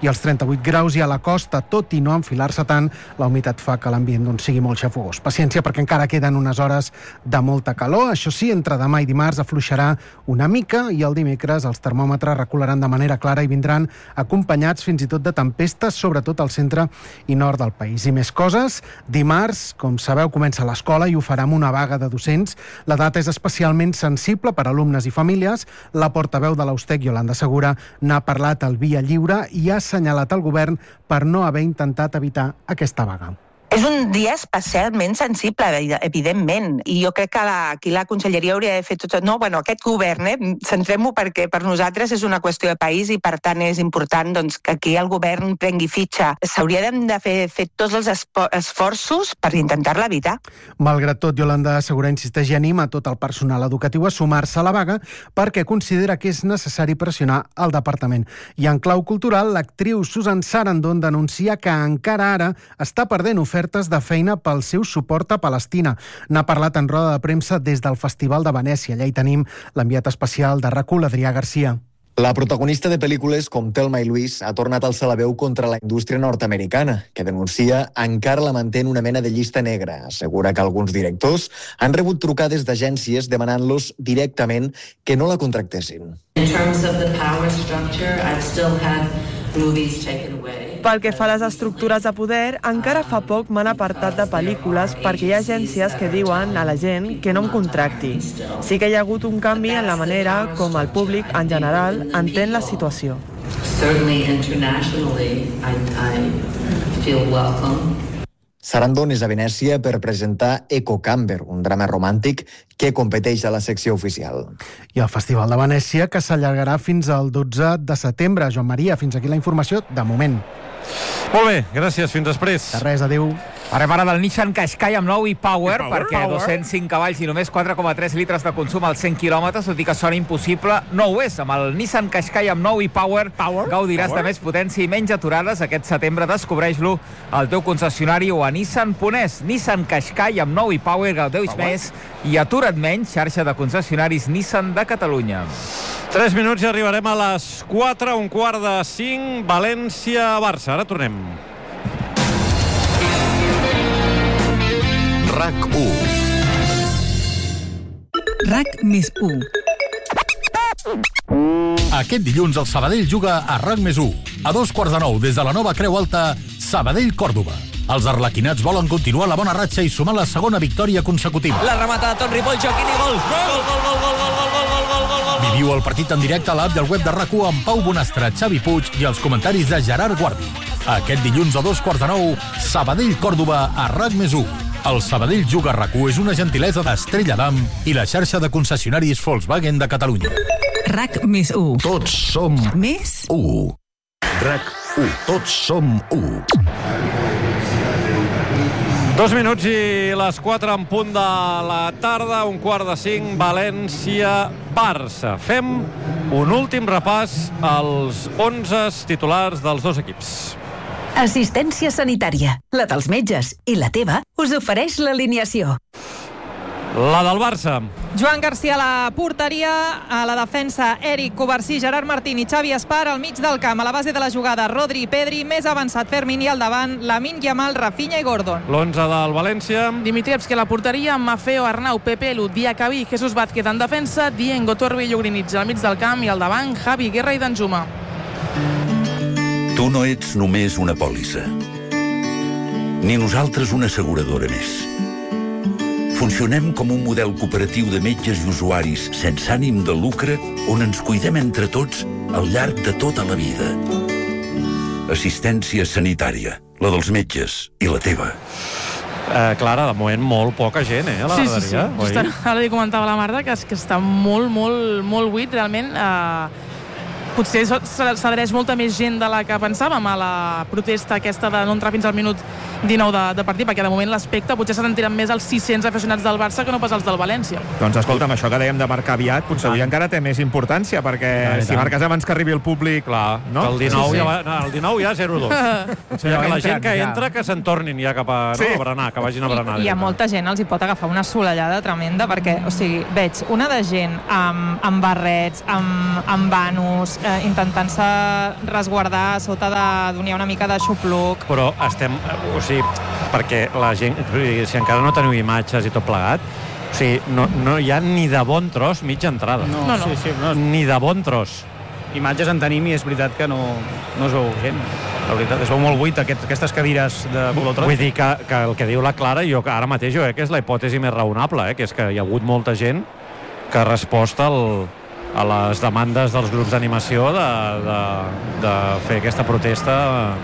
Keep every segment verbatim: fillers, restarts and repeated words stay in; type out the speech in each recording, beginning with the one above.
i els trenta-vuit graus, i a la costa, tot i no enfilar-se tant, la humitat fa que l'ambient doncs, sigui molt xafogós. Paciència, perquè encara queden unes hores de molta calor. Això sí, entre demà i dimarts afluixarà una mica, i el dimecres els termòmetres recularan de manera clara i vindran acompanyats fins i tot de tempestes, sobretot al centre i nord del país. I més coses, dimarts, com sabeu, comença l'escola i ho farà amb una vaga de docents. La data és especialment sensible per a alumnes i famílies. La portaveu de l'Austec, Yolanda Segura, n'ha parlat al Via Lliure i ha assenyalat el govern per no haver intentat evitar aquesta vaga. És un dia especialment sensible, evidentment, i jo crec que la, aquí la Conselleria hauria de fer tot... No, bueno, aquest govern, eh, centrem-ho perquè per nosaltres és una qüestió de país i per tant és important doncs, que aquí el govern prengui fitxa. S'hauria de fer, fer tots els esforços per intentar-la evitar. Malgrat tot, Yolanda Segura insisteix i anima tot el personal educatiu a sumar-se a la vaga perquè considera que és necessari pressionar el departament. I en clau cultural, l'actriu Susan Sarandon denuncia que encara ara està perdent ofertes de feina pel seu suport a Palestina. N'ha parlat en roda de premsa des del Festival de Venècia. Allà hi tenim l'enviat especial de RAC u, Adrià Garcia. La protagonista de pel·lícules com Thelma i Louise ha tornat a alçar la veu contra la indústria nord-americana, que denuncia encara la manté en una mena de llista negra. Assegura que alguns directors han rebut trucades d'agències demanant-los directament que no la contractessin. In terms of the power structure, I've still had movies taken away. Pel que fa a les estructures de poder, encara fa poc m'han apartat de pel·lícules perquè hi ha agències que diuen a la gent que no em contracti. Sí que hi ha hagut un canvi en la manera com el públic, en general, entén la situació. Certainly internationally, I, I feel welcome. Sarandon és a Venècia per presentar Echo Camber, un drama romàntic que competeix a la secció oficial. I el Festival de Venècia, que s'allargarà fins al dotze de setembre. Joan Maria, fins aquí la informació de moment. Molt bé, gràcies, fins després. De res, adéu. Parlem ara del Nissan Qashqai amb nou e-Power, e-Power? perquè Power? dos-cents cinc cavalls i només quatre coma tres litres de consum als cent quilòmetres, tot i que sona impossible, no ho és. Amb el Nissan Qashqai amb nou e-Power Power? gaudiràs Power? de més potència i menys aturades. Aquest setembre descobreix-lo al teu concessionari o a nissan punt es. Nissan Qashqai amb nou e-Power, gaudeix més i atura't menys. Xarxa de concessionaris Nissan de Catalunya. Tres minuts i arribarem a les quatre, un quart de cinc, València-Barça. Ara tornem. RAC u. RAC més u. Aquest dilluns el Sabadell juga a RAC més u. A dos quarts de nou, des de la nova Creu Alta, Sabadell-Còrdova. Els arlequinats volen continuar la bona ratxa i sumar la segona victòria consecutiva. La remata de Ton Ripoll, Joaquín i gol. Gol, gol, gol, gol, gol, gol, gol, gol, gol, gol, gol. Viviu el partit en directe a l'app del web de RAC u amb Pau Bonastre, Xavi Puig i els comentaris de Gerard Guardi. Aquest dilluns a dos quarts de nou, Sabadell-Còrdova a RAC més u. El Sabadell juga a RAC u és una gentilesa d'Estrella d'Am i la xarxa de concessionaris Volkswagen de Catalunya. RAC més u. Tots som Més u. RAC u. Tots som u. Dos minuts i les quatre en punt de la tarda, un quart de cinc, València-Barça. Fem un últim repàs als onze titulars dels dos equips. Assistència sanitària, la dels metges i la teva, us ofereix l'alineació. La del Barça. Joan Garcia a la porteria, a la defensa Eric Covarsí, Gerard Martín i Xavi Espar, al mig del camp, a la base de la jugada Rodri i Pedri, més avançat Fermín i al davant Lamine Yamal, Rafinha i Gordon. L'onze del València. Dimitrievski a la porteria, Mafeo, Arnau, Pepe, Elu, Diacabí, Jesús Vázquez en defensa, Diengo, Torbi i Llugrinich al mig del camp i al davant Javi, Guerra i Danjuma. Tu no ets només una pòlissa, ni nosaltres una asseguradora més. Funcionem com un model cooperatiu de metges i usuaris sense ànim de lucre on ens cuidem entre tots al llarg de tota la vida. Assistència sanitària, la dels metges i la teva. Eh, Clara, de moment molt poca gent, eh, a la sí, graderia. Sí, sí, sí. Ara li comentava a la Marta que, que està molt, molt, molt buit, realment. Eh, potser s'adhereix molta més gent de la que pensàvem a la protesta aquesta de no entrar fins al minut dinou de, de partit, perquè de moment l'aspecte potser se sentiran més els sis-cents aficionats del Barça que no pas els del València. Doncs escolta'm, això que dèiem de marcar aviat potser avui encara té més importància, perquè ah, si marques abans que arribi el públic... Clar, no? el dinou, sí, sí. Ja, va, no, el dinou ja zero dos. O sigui, que la gent que entra que se'n tornin ja cap a, no, sí. a berenar, que vagin a berenar. I, I a molta gent els hi pot agafar una solellada tremenda, perquè, o sigui, veig una de gent amb, amb barrets, amb, amb vanos, eh, intentant-se resguardar sota d'un hi ha una mica de xupluc. Però estem... O sigui, perquè la gent... Si encara no teniu imatges i tot plegat, o sigui, no, no hi ha ni de bon tros mitja entrada. No, no, no. Sí, sí, no. Ni de bon tros. Imatges en tenim i és veritat que no, no es veu gent. La veritat, es veu molt buit aquest, aquestes cadires de color taronja. Vull dir que, que el que diu la Clara, jo que ara mateix jo crec que és la hipòtesi més raonable, eh? Que és que hi ha hagut molta gent que ha respost al, a les demandes dels grups d'animació de, de, de fer aquesta protesta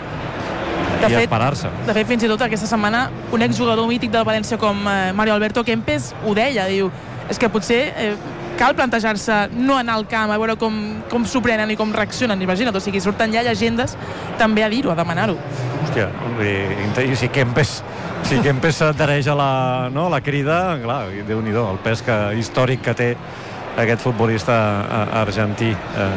de i fet, esperar-se. De fet, fins i tot aquesta setmana un exjugador mític del València com eh, Mario Alberto Kempes ho deia, diu, és que potser eh, cal plantejar-se no anar al camp a veure com, com s'ho prenen i com reaccionen, imagina't, o sigui, surten ja llegendes també a dir-ho, a demanar-ho. Hòstia, i, i si Kempes si Kempes s'adhereix a la, no, la crida, clar, Déu-n'hi-do, el pes que, històric que té aquest futbolista argentí eh,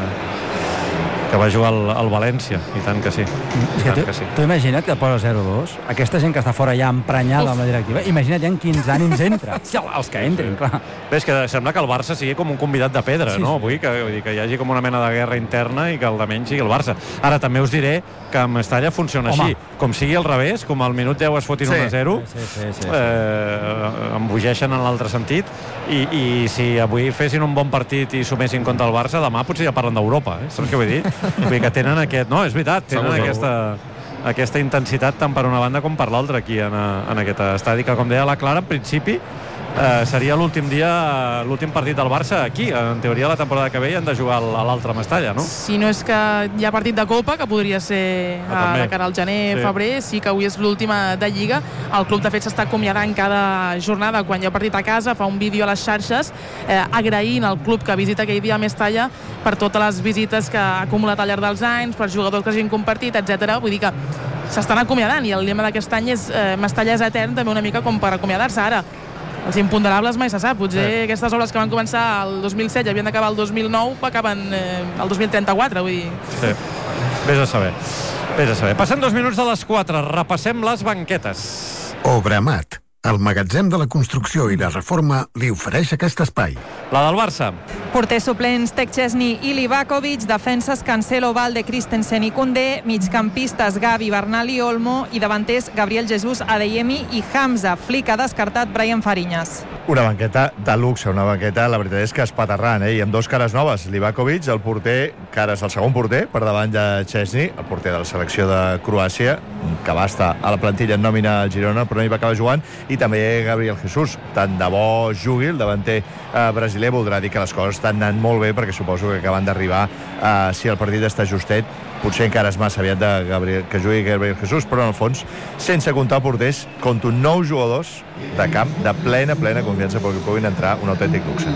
que va jugar al, al València, i tant que sí. I tant tu, que sí. Tu imagina't que posa zero dos, aquesta gent que està fora ja emprenyada amb la directiva, imagina't ja en quins ànims entra, els que entren, clar. Bé, és que sembla que el Barça sigui com un convidat de pedra, sí, no? Sí. Avui, que, vull dir, que hi hagi com una mena de guerra interna i que el de menys sigui el Barça. Ara també us diré que a Mestalla funciona Home. així. Com sigui al revés, com al minut deu es fotin sí. un a zero, sí, sí, sí, sí. eh, embogeixen en l'altre sentit, i, i si avui fessin un bon partit i sumessin contra el Barça, demà potser ja parlen d'Europa, eh? Saps què vull dir? Vull dir que tenen aquest... No, és veritat, tenen segur, aquesta, segur. aquesta intensitat tant per una banda com per l'altra aquí en, en aquest estadi, que com deia la Clara, en principi eh, seria l'últim dia, l'últim partit del Barça aquí. En teoria la temporada que ve hi han de jugar a l'altra Mestalla, no? Si no és que hi ha partit de Copa, que podria ser ah, de cara al gener, sí. febrer, sí que avui és l'última de Lliga. El club de fet s'està acomiadant cada jornada quan hi ha partit a casa, fa un vídeo a les xarxes eh, agraint al club que visita aquell dia a Mestalla per totes les visites que ha acumulat al llarg dels anys, per jugadors que hagin compartit, etcètera. Vull dir que s'estan acomiadant i el lema d'aquest any és eh, Mestalla és etern, també una mica com per acomiadar-se. Ara, els imponderables mai se sap. Potser sí. aquestes obres que van començar el dos mil set i havien d'acabar el dos mil nou acaben eh, el dos mil trenta-quatre, vull dir... Sí, vés a saber. Vés a saber. Passem dos minuts de les quatre. Repassem les banquetes. Obramat, el magatzem de la construcció i la reforma, li ofereix aquest espai. La del Barça. Porters suplents Tec Chesney i Livakovic, defenses Cancelo, Valde, Christensen i Koundé, migcampistes Gavi, Bernal i Olmo, i davanters Gabriel Jesús, Adeyemi i Hamza. Flick ha descartat Brian Fariñas. Una banqueta de luxe, una banqueta, la veritat és que espaterrant, eh? I amb dos cares noves. Livakovic, el porter, que ara és el segon porter, per davant de Chesney, el porter de la selecció de Croàcia, que va estar a la plantilla en nòmina al Girona, però no hi va acabar jugant, i també Gabriel Jesús. Tant de bo jugui, el davanter eh, brasiler, voldrà dir que les coses estan anant molt bé, perquè suposo que acaben d'arribar, eh, si el partit està justet, potser encara és massa aviat de Gabriel, que jugui Gabriel Jesús, però en el fons, sense comptar porters, compto nou jugadors de camp de plena, plena confiança perquè puguin entrar un autèntic luxe.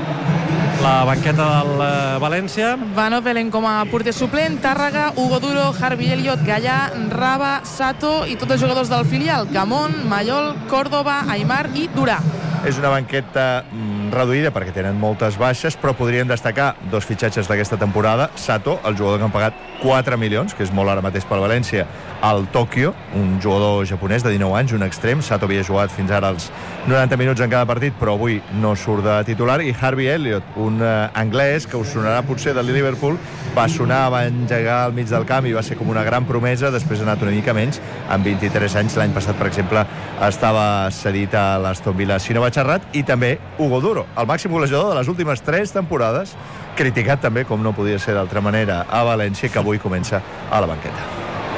La banqueta del uh, València. Van Opelen com a porter suplent, Tàrrega, Hugo Duro, Harvey Elliott, Gallà, Raba, Sato i tots els jugadors del filial, Gamón, Mayol, Córdoba, Aimar i Durà. És una banqueta mm, reduïda perquè tenen moltes baixes, però podríem destacar dos fitxatges d'aquesta temporada. Sato, el jugador que han pagat quatre milions, que és molt ara mateix pel València, al Tòquio, un jugador japonès de dinou anys, un extrem. Sato havia jugat fins ara els noranta minuts en cada partit, però avui no surt de titular. I Harvey Elliott, un uh, anglès que us sonarà potser del Liverpool, va sonar, va engegar al mig del camp i va ser com una gran promesa, després ha anat una mica menys, amb vint-i-tres anys. L'any passat, per exemple, estava cedit a l'Aston Villa, si no vaig errat. I també Hugo Duro, el màxim golejador de les últimes tres temporades, criticat també, com no podia ser d'altra manera, a València, que avui comença a la banqueta.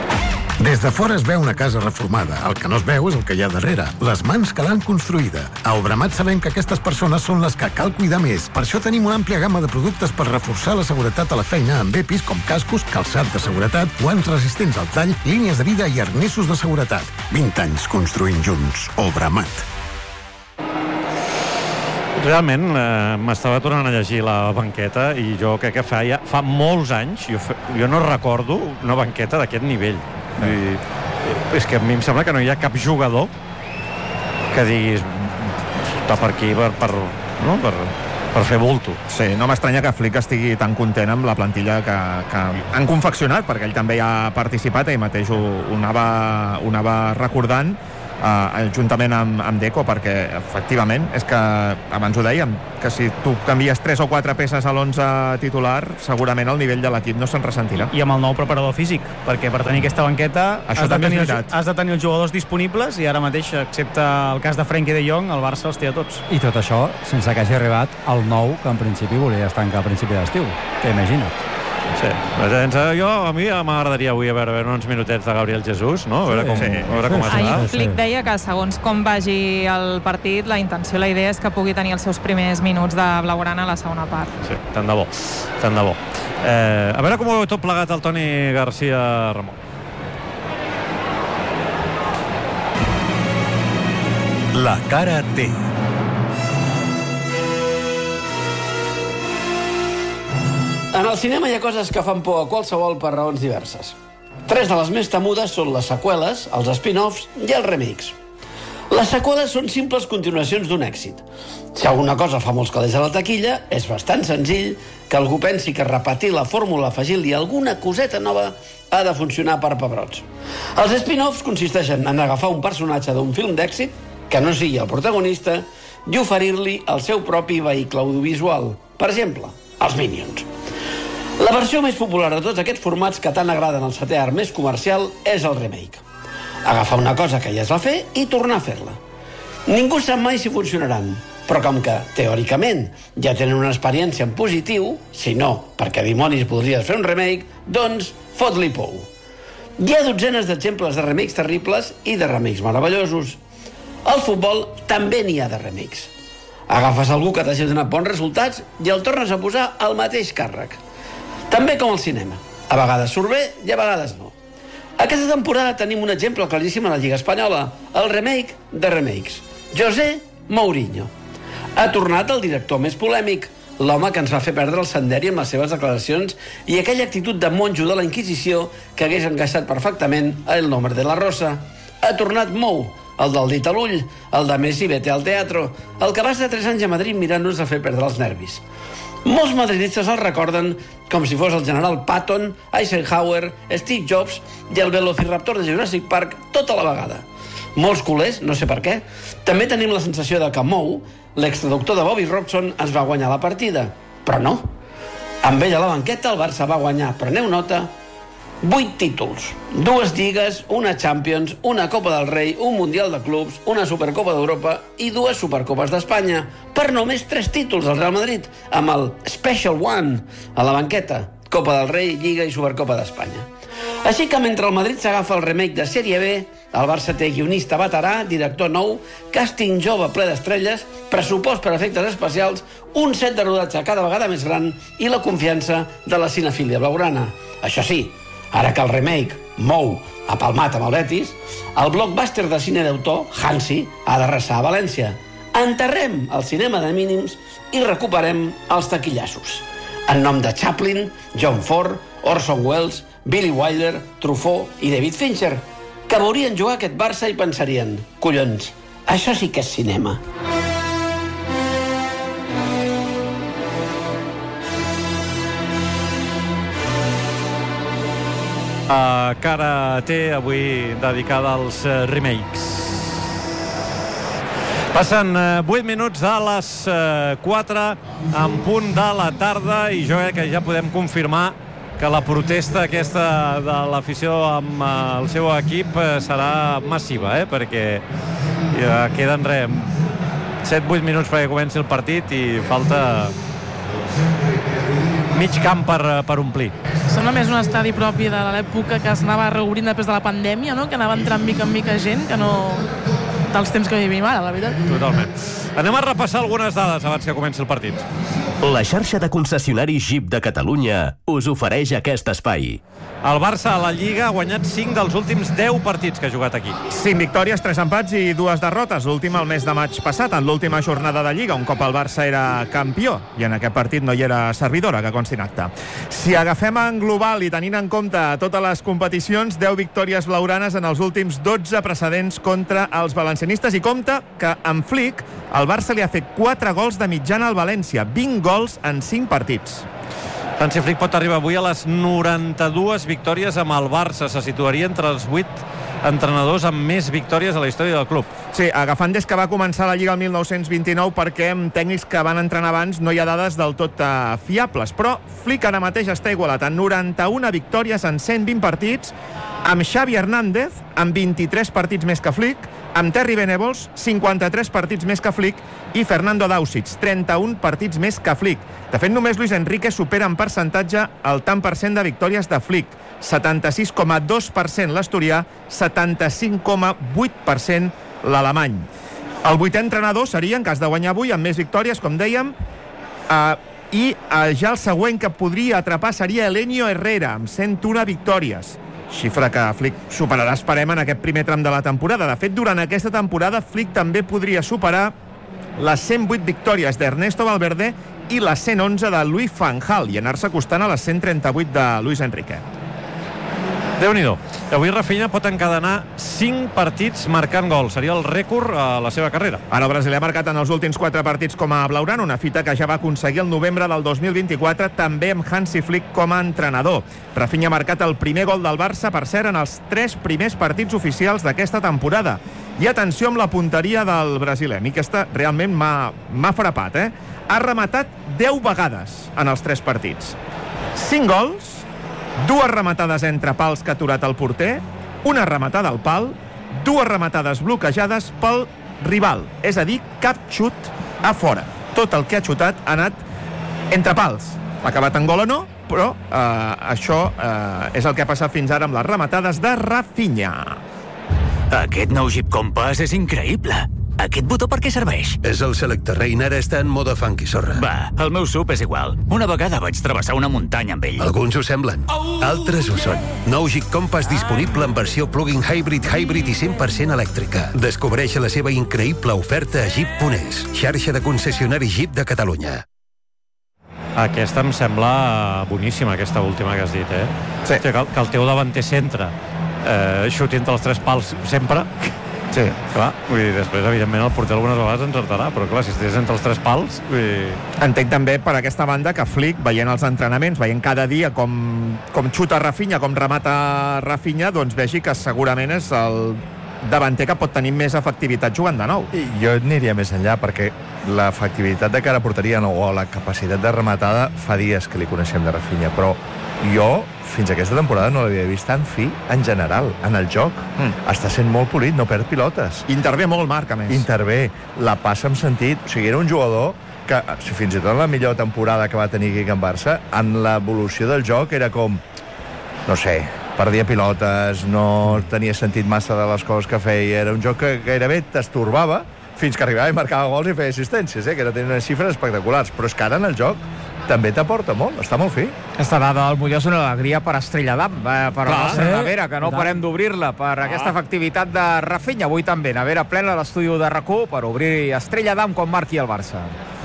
Des de fora es veu una casa reformada. El que no es veu és el que hi ha darrere, les mans que l'han construïda. A Obramat sabem que aquestes persones són les que cal cuidar més. Per això tenim una àmplia gamma de productes per reforçar la seguretat a la feina amb E P Is com cascos, calçat de seguretat, guants resistents al tall, línies de vida i arnessos de seguretat. vint anys construint junts. Obramat. Realment, eh, m'estava tornant a llegir la banqueta i jo crec que fa, ja, fa molts anys, jo, jo no recordo una banqueta d'aquest nivell. I, és que a mi em sembla que no hi ha cap jugador que diguis està per aquí per, per, no? per, per fer bulto. Sí, no m'estranya que Flick estigui tan content amb la plantilla que, que han confeccionat, perquè ell també hi ha participat, ell mateix ho, ho, anava, ho anava recordant, uh, juntament amb, amb Deco, perquè efectivament és que, abans ho dèiem, que si tu canvies tres o quatre peces a l'onze titular, segurament el nivell de l'equip no se'n ressentirà. I amb el nou preparador físic, perquè per tenir aquesta banqueta has de, tenir els, has de tenir els jugadors disponibles, i ara mateix, excepte el cas de Frenkie de Jong, el Barça els té a tots. I tot això sense que hagi arribat el nou que en principi volia estancar a principi d'estiu, que imagina't. Sí, jo a mi m'agradaria avui veure uns minutets de Gabriel Jesús, no? A veure com, sí. a veure com sí, està. Ahir Flick deia que segons com vagi el partit, la intenció, la idea és que pugui tenir els seus primers minuts de blaugrana a la segona part. Sí, tant de bo, tant de bo. Eh, a veure com ho veu tot plegat el Toni Garcia Ramon. La cara té. En el cinema hi ha coses que fan por a qualsevol per raons diverses. Tres de les més temudes són les seqüeles, els spin-offs i els remakes. Les seqüeles són simples continuacions d'un èxit. Si alguna cosa fa molts calés a la taquilla, és bastant senzill que algú pensi que repetir la fórmula afegint-li alguna coseta nova ha de funcionar per pebrots. Els spin-offs consisteixen en agafar un personatge d'un film d'èxit, que no sigui el protagonista, i oferir-li el seu propi vehicle audiovisual. Per exemple, els Minions. La versió més popular de tots aquests formats que tant agraden al setè art més comercial és el remake. Agafar una cosa que ja es va fer i tornar a fer-la. Ningú sap mai si funcionaran, però com que, teòricament, ja tenen una experiència en positiu, si no, perquè dimonis podries fer un remake, doncs fot-li pou. Hi ha dotzenes d'exemples de remakes terribles i de remakes meravellosos. Al futbol també n'hi ha de remakes. Agafes algú que t'hagi donat bons resultats i el tornes a posar al mateix càrrec. També com el cinema. A vegades surt bé i a vegades no. Aquesta temporada tenim un exemple claríssim a la Lliga Espanyola, el remake de remakes. José Mourinho. Ha tornat el director més polèmic, l'home que ens va fer perdre el senderi amb les seves declaracions i aquella actitud de monjo de la Inquisició que hagués encaixat perfectament a El nombre de la rosa. Ha tornat Mou, el del dit a l'ull, el de Messi vete al teatro, el que va estar tres anys a Madrid mirant-nos a fer perdre els nervis. Molts madridistes el recorden com si fos el general Patton, Eisenhower, Steve Jobs i el velociraptor de Jurassic Park tota la vegada. Molts culers, no sé per què, també tenim la sensació de que Mou, l'extraductor de Bobby Robson, ens va guanyar la partida. Però no. Amb ell a la banqueta el Barça va guanyar, preneu nota, vuit títols, dues lligues, una Champions, una Copa del Rei, un Mundial de Clubs, una Supercopa d'Europa i dues Supercopes d'Espanya, per només tres títols al Real Madrid, amb el Special One a la banqueta, Copa del Rei, Lliga i Supercopa d'Espanya. Així que mentre el Madrid s'agafa el remake de Sèrie B, el Barça té guionista veterà, director nou, càsting jove ple d'estrelles, pressupost per efectes especials, un set de rodatge cada vegada més gran i la confiança de la cinefília blaugrana. Això sí, ara que el remake, Mou, ha palmat amb el Betis, el blockbuster de cine d'autor, Hansi, ha d'arrasar a València. Enterrem el cinema de mínims i recuperem els taquillassos. En nom de Chaplin, John Ford, Orson Welles, Billy Wilder, Truffaut i David Fincher, que veurien jugar aquest Barça i pensarien, collons, això sí que és cinema. Uh, cara té avui dedicada als uh, remakes. Passen uh, vuit minuts de les uh, quatre en punt de la tarda i jo crec que ja podem confirmar que la protesta aquesta de l'afició amb uh, el seu equip uh, serà massiva, eh? Perquè ja queden res, set vuit minuts perquè comenci el partit i falta mig camp per, per omplir. Sembla més un estadi propi de l'època que es anava reobrint després de la pandèmia, no? Que anava entrant mica en mica gent, que no dels temps que vivim ara, la veritat. Totalment. Anem a repassar algunes dades abans que comenci el partit. La xarxa de concessionaris Jeep de Catalunya us ofereix aquest espai. El Barça a la Lliga ha guanyat cinc dels últims deu partits que ha jugat aquí. cinc victòries, tres empats i dues derrotes. L'última el mes de maig passat, en l'última jornada de Lliga, un cop el Barça era campió. I en aquest partit no hi era servidora, que consti en acte. Si agafem en global i tenint en compte totes les competicions, deu victòries blaugranes en els últims dotze precedents contra els valencianistes. I compte que en Flick el Barça li ha fet quatre gols de mitjana al València, vint gols en cinc partits. Tant si Flick pot arribar avui a les noranta-dues victòries amb el Barça. Se situaria entre els vuit entrenadors amb més victòries a la història del club. Sí, agafant des que va començar la Lliga el mil nou-cents vint-i-nou, perquè amb tècnics que van entrenar abans no hi ha dades del tot uh, fiables, però Flick ara mateix està igualat a noranta-una victòries en cent vint partits, amb Xavi Hernández, amb vint-i-tres partits més que Flick, amb Terry Venables, cinquanta-tres partits més que Flick, i Fernando Dausich, trenta-un partits més que Flick. De fet, només Luis Enrique supera en percentatge el tant per cent de victòries de Flick. setanta-sis coma dos per cent l'asturià, setanta-cinc coma vuit per cent l'alemany. El vuitè entrenador seria, en cas de guanyar avui, amb més victòries, com dèiem, eh, i eh, ja el següent que podria atrapar seria Elenio Herrera, amb cent una victòries. Xifra que Flick superarà, esperem, en aquest primer tram de la temporada. De fet, durant aquesta temporada, Flick també podria superar les cent vuit victòries d'Ernesto Valverde i les cent onze de Louis van Gaal i anar-se acostant a les cent trenta-vuit de Luis Enrique. Déu-n'hi-do. Avui Rafinha pot encadenar cinc partits marcant gol. Seria el rècord a la seva carrera. Ara el brasiler ha marcat en els últims quatre partits com a blaugrana, una fita que ja va aconseguir el novembre del dos mil vint-i-quatre, també amb Hansi Flick com a entrenador. Rafinha ha marcat el primer gol del Barça, per cert, en els tres primers partits oficials d'aquesta temporada. I atenció amb la punteria del brasiler. A mi aquesta realment m'ha frapat, eh? Ha rematat deu vegades en els tres partits. cinc gols, dues rematades entre pals que ha aturat el porter, una rematada al pal, dues rematades bloquejades pel rival. És a dir, cap xut a fora. Tot el que ha xutat ha anat entre pals. Ha acabat en gol o no, però eh, això eh, és el que ha passat fins ara amb les rematades de Rafinha. Aquest nou Jeep Compass és increïble. Aquest botó per què serveix? És el Selector Rain, ara està en mode funky, sorra. Va, el meu sub és igual. Una vegada vaig travessar una muntanya amb ell. Alguns ho semblen, altres ho són. Nou Jeep Compass disponible en versió plug-in hybrid, hybrid i cent per cent elèctrica. Descobreix la seva increïble oferta a Jeep punt es, xarxa de concessionaris Jeep de Catalunya. Aquesta em sembla boníssima, aquesta última que has dit, eh? Sí. Hòstia, que, que el teu davanter centre eh, xuti entre els tres pals sempre. Sí. Clar, vull dir, després, evidentment, el porter algunes vegades encertarà, però clar, si estigués entre els tres pals... Vull dir... Entenc també per aquesta banda que Flick, veient els entrenaments, veient cada dia com, com xuta Rafinha, com remata Rafinha, doncs vegi que segurament és el davanter que pot tenir més efectivitat jugant de nou. I jo aniria més enllà, perquè l'efectivitat de cara a porteria no, o la capacitat de rematada fa dies que li coneixem de Rafinha, però jo fins a aquesta temporada no l'havia vist tan fi en general, en el joc. Mm. Està sent molt polit, no perd pilotes. Intervé molt, Marc, a més. Intervé, la passa amb sentit. O sigui, era un jugador que, si fins i tot en la millor temporada que va tenir aquí en Barça, en l'evolució del joc era com, no sé, perdia pilotes, no tenia sentit massa de les coses que feia. Era un joc que gairebé t'estorbava fins que arribava i marcava gols i feia assistències, eh? Que era tenir unes xifres espectaculars. Però és que ara en el joc també t'aporta molt, està molt fi. Aquesta dada del Molló és una alegria per Estrella d'Am, eh, per Clar, la nostra eh? nevera, que no parem d'obrir-la, per ah. aquesta efectivitat de Rafinha. Avui també, nevera plena a l'estudi de RAC u per obrir Estrella d'Am quan marqui el Barça.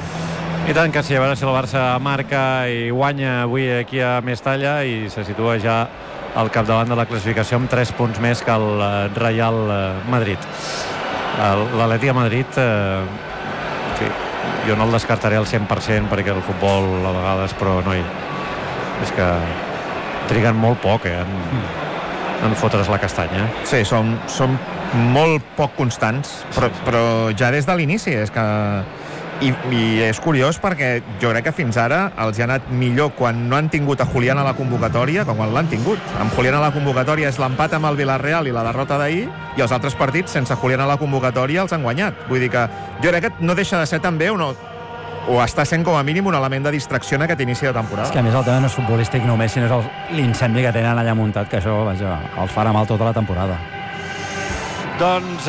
I tant que sí, a veure si el Barça marca i guanya avui aquí a Mestalla i se situa ja al capdavant de la classificació amb tres punts més que el Real Madrid. L'Atlètic de Madrid, eh, en fi, jo no el descartaré al cent per cent perquè el futbol a vegades, però noi, és que triguen molt poc eh, en, en fotre's la castanya. Sí, són, són molt poc constants, però, però ja des de l'inici és que... I, I és curiós perquè jo crec que fins ara els ha anat millor quan no han tingut a Julián a la convocatòria que quan l'han tingut. Amb Julián a la convocatòria és l'empat amb el Villarreal i la derrota d'ahir, i els altres partits sense Julián a la convocatòria els han guanyat. Vull dir que jo crec que no deixa de ser també un, o està sent com a mínim un element de distracció en aquest inici de temporada. És que a més el tema no és futbolístic només, sinó és l'incendi que tenen allà muntat, que això, vaja, els farà mal tota la temporada. Doncs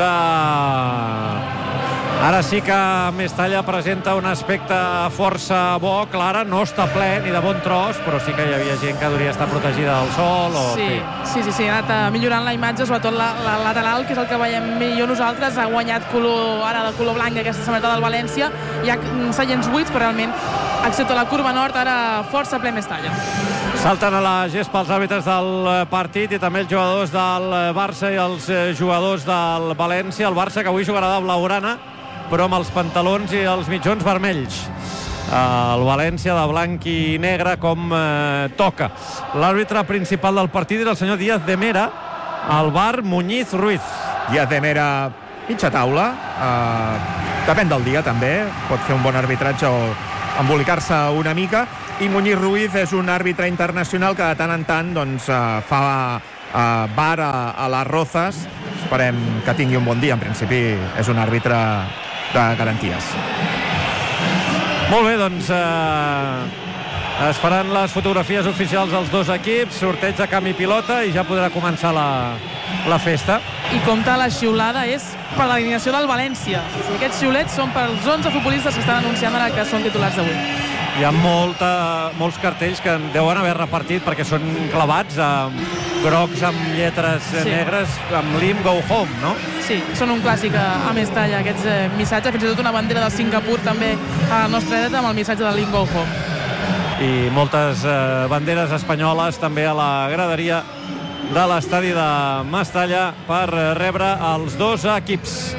uh, ara sí que Mestalla presenta un aspecte força bo. Clara, no està ple ni de bon tros, però sí que hi havia gent que hauria estar protegida del sol. O... Sí, sí, sí, sí, ha anat millorant la imatge, sobretot la, la lateral, que és el que veiem millor nosaltres. Ha guanyat color, ara de color blanc aquesta setmana del València. Hi ha seients buits, però realment, excepte la curva nord, ara força ple Mestalla. Salten a la gespa els àrbitres del partit i també els jugadors del Barça i els jugadors del València. El Barça que avui jugarà de blaugrana, però amb els pantalons i els mitjons vermells. El València de blanc i negre com eh, toca. L'àrbitre principal del partit era el senyor Díaz de Mera, al bar Muñiz Ruiz. Díaz de Mera, mitja taula. Uh, depèn del dia, també. Pot fer un bon arbitratge o embolicar-se una mica. I Muñiz Ruiz és un àrbitre internacional que de tant en tant doncs, uh, fa uh, bar a, a les Rozas. Esperem que tingui un bon dia. En principi és un àrbitre de garanties. Molt bé, doncs eh, es faran les fotografies oficials dels dos equips, sorteig de camp i pilota i ja podrà començar la, la festa. I compta, la xiulada és per l'alineació del València. O sigui, aquests xiulets són pels onze futbolistes que estan anunciant ara que són titulars d'avui. Hi ha molta, molts cartells que deuen haver repartit perquè són clavats amb grocs amb lletres sí. negres amb l'Im Go Home, no? Sí, són un clàssic a, a Mestalla, aquests eh, missatges, fins i tot una bandera del Singapur també a la nostra dreta amb el missatge de l'Im Go Home. I moltes eh, banderes espanyoles també a la graderia de l'estadi de Mestalla per rebre els dos equips.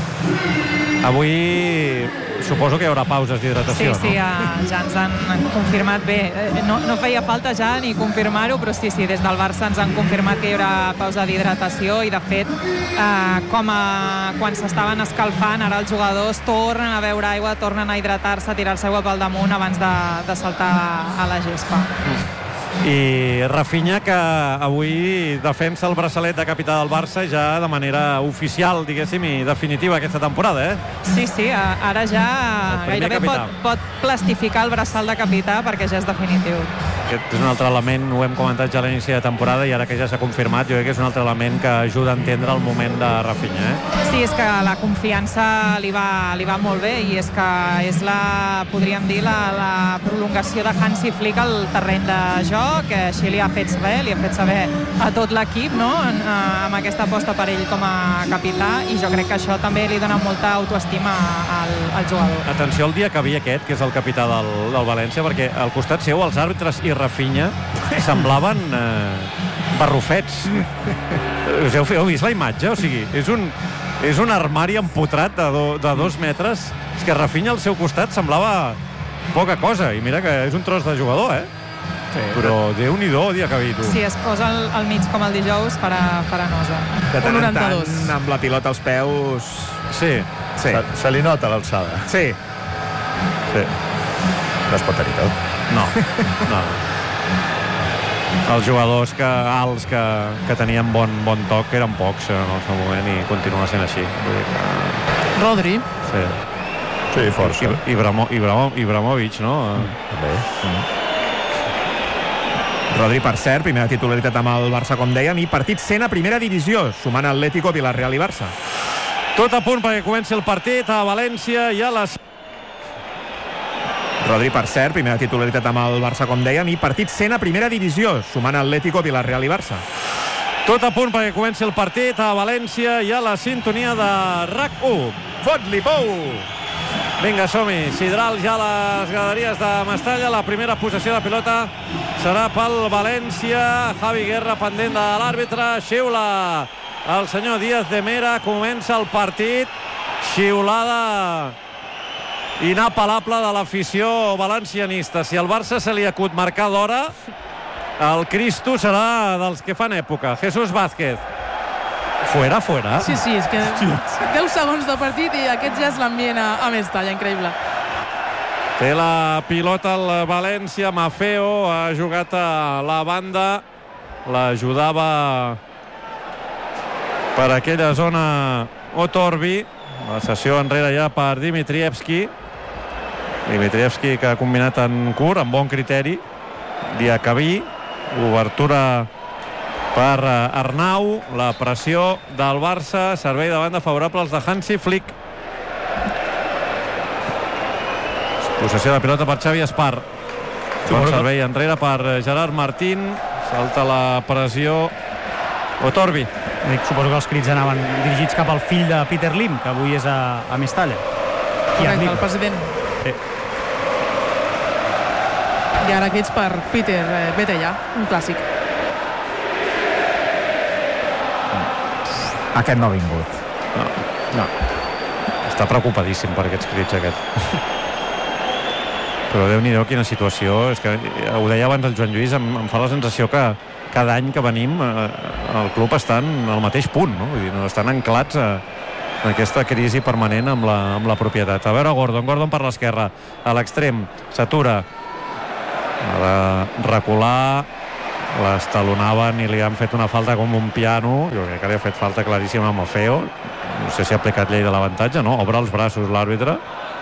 Avui suposo que hi haurà pauses d'hidratació, sí, sí, no? Sí, ja ens han confirmat bé. No, no feia falta ja ni confirmar-ho, però sí, sí, des del Barça ens han confirmat que hi haurà pausa d'hidratació i, de fet, eh, com a, quan s'estaven escalfant, ara els jugadors tornen a beure aigua, tornen a hidratar-se, a tirar-se aigua pel damunt abans de, de saltar a la gespa. I Rafinha, que avui defensa el braçalet de capità del Barça ja de manera oficial, diguéssim, i definitiva aquesta temporada, eh? Sí, sí, ara ja gairebé pot, pot plastificar el braçal de capità perquè ja és definitiu. Aquest és un altre element, ho hem comentat ja a l'inici de temporada i ara que ja s'ha confirmat, jo crec que és un altre element que ajuda a entendre el moment de Rafinha, eh? Sí, és que la confiança li va, li va molt bé i és que és la, podríem dir, la, la prolongació de Hansi Flick al terreny de joc, que així li ha fet saber, li ha fet saber a tot l'equip, no?, amb aquesta aposta per ell com a capità, i jo crec que això també li dona molta autoestima al, al jugador. Atenció al dia que havia aquest, que és el capità del, del València, perquè al costat seu els àrbitres i Rafinha semblaven eh, barrufets. Us heu, heu vist la imatge? O sigui, és un, és un armari empotrat de, do, de dos metres. És que Rafinha al seu costat semblava poca cosa, i mira que és un tros de jugador, eh? Sí, però Déu-n'hi-do, dia que vi, tu. Si es posa al, al mig com el dijous, farà, farà nosa. De tant en tant, amb la pilota als peus... Sí. sí. Se, se li nota l'alçada. Sí. Sí. No es pot tenir tot. No, no. Els jugadors que, alts que, que tenien bon, bon toc eren pocs en el seu moment i continua sent així. Vull dir que... Rodri. Sí. Sí, força. I, Ibramo, Ibramo, Ibramovic, no? També. Mm. Rodri, per cert, primera titularitat amb el Barça, com dèiem, i partit cent a primera divisió, sumant Atlético, Villarreal i Barça. Tot a punt perquè comenci el partit a València i a les... Rodri, per cert, primera titularitat amb el Barça, com dèiem, i partit cent a primera divisió, sumant Atlético, Villarreal i Barça. Tot a punt perquè comenci el partit a València i a la sintonia de R A C u. Fot-li pou! Vinga, som-hi. Sidral ja a les graderies de Mestalla. La primera possessió de pilota serà pel València. Javi Guerra pendent de l'àrbitre. Xiula el senyor Díaz de Mera. Comença el partit. Xiulada inapel·lable de l'afició valencianista. Si al Barça se li acut marcar d'hora, el Cristo serà dels que fan època. Jesús Vázquez. Fuera, fuera. Sí, sí, és que deu segons de partit i aquest ja és l'ambient a, a Mestalla, increïble. Té la pilota el València, Mafeo ha jugat a la banda, l'ajudava per aquella zona Otorbi, la sessió enrere ja per Dimitrievski. Dimitrievski que ha combinat en curt, amb bon criteri, Diacabí, obertura per Arnau, la pressió del Barça, servei de banda favorable als de Hansi Flick. Possessió de pilota per Xavi Espar. Bon servei enrere per Gerard Martín, salta la pressió Otorbi. Suposo que els crits anaven dirigits cap al fill de Peter Lim, que avui és a, a Mestalla. Correcte, el president. Sí. I ara crits per Peter Betella, un clàssic. Aquest no ha vingut. No, no. Està preocupadíssim per aquests crits, aquest. Però Déu-n'hi-do, quina situació. És que ho deia abans el Joan Lluís, em, em fa la sensació que cada any que venim eh, el club està en el mateix punt, no? Vull dir, no estan anclats a, a aquesta crisi permanent amb la, amb la propietat. A veure Gordon, Gordon per l'esquerra, a l'extrem, s'atura, ha de recular, l'estalonaven i li han fet una falta com un piano. Jo crec que li ha fet falta claríssima amb Ofeo. No sé si ha aplicat llei de l'avantatge, no? Obre els braços l'àrbitre,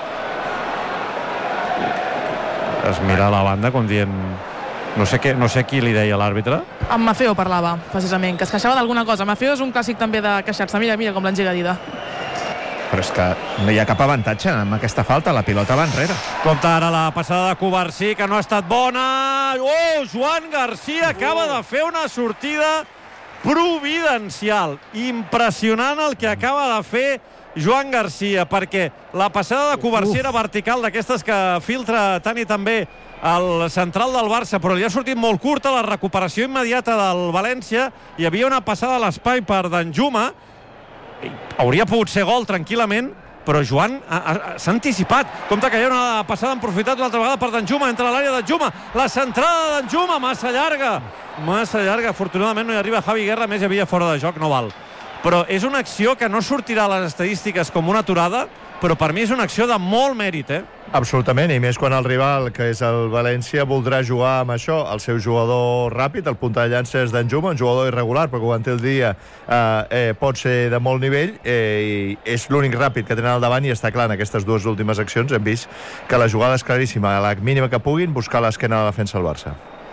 es mira a la banda com dient... No sé, què, no sé qui li deia l'àrbitre. Amb Mafeo parlava, precisament, que es queixava d'alguna cosa. Mafeo és un clàssic també de queixar-se. Mira, mira com l'engega Dida. Però és que no hi ha cap avantatge amb aquesta falta, la pilota va enrere. Compte ara la passada de Covarsí, que no ha estat bona. Oh, Joan Garcia acaba de fer una sortida providencial. Impressionant el que acaba de fer Joan Garcia, perquè la passada de Covarsí era vertical, d'aquestes que filtra tant i també el central del Barça, però li ha sortit molt curta la recuperació immediata del València. Hi havia una passada a l'espai per Danjuma, hauria pogut ser gol tranquil·lament, però Joan s'ha anticipat. Compte que hi ha una passada en profitat una altra vegada per Danjuma, entre l'àrea de Danjuma, la centrada de Danjuma, massa llarga, massa llarga. Afortunadament no hi arriba Javi Guerra, més hi havia fora de joc, no val. Però és una acció que no sortirà a les estadístiques com una aturada, però per mi és una acció de molt mèrit, eh? Absolutament, i més quan el rival, que és el València, voldrà jugar amb això, el seu jugador ràpid, el punta de llança és Danjuma, un jugador irregular, però quan té el dia eh, eh, pot ser de molt nivell, eh, i és l'únic ràpid que tenen al davant, i està clar, en aquestes dues últimes accions hem vist que la jugada és claríssima, a la mínima que puguin, buscar l'esquena de la defensa del Barça.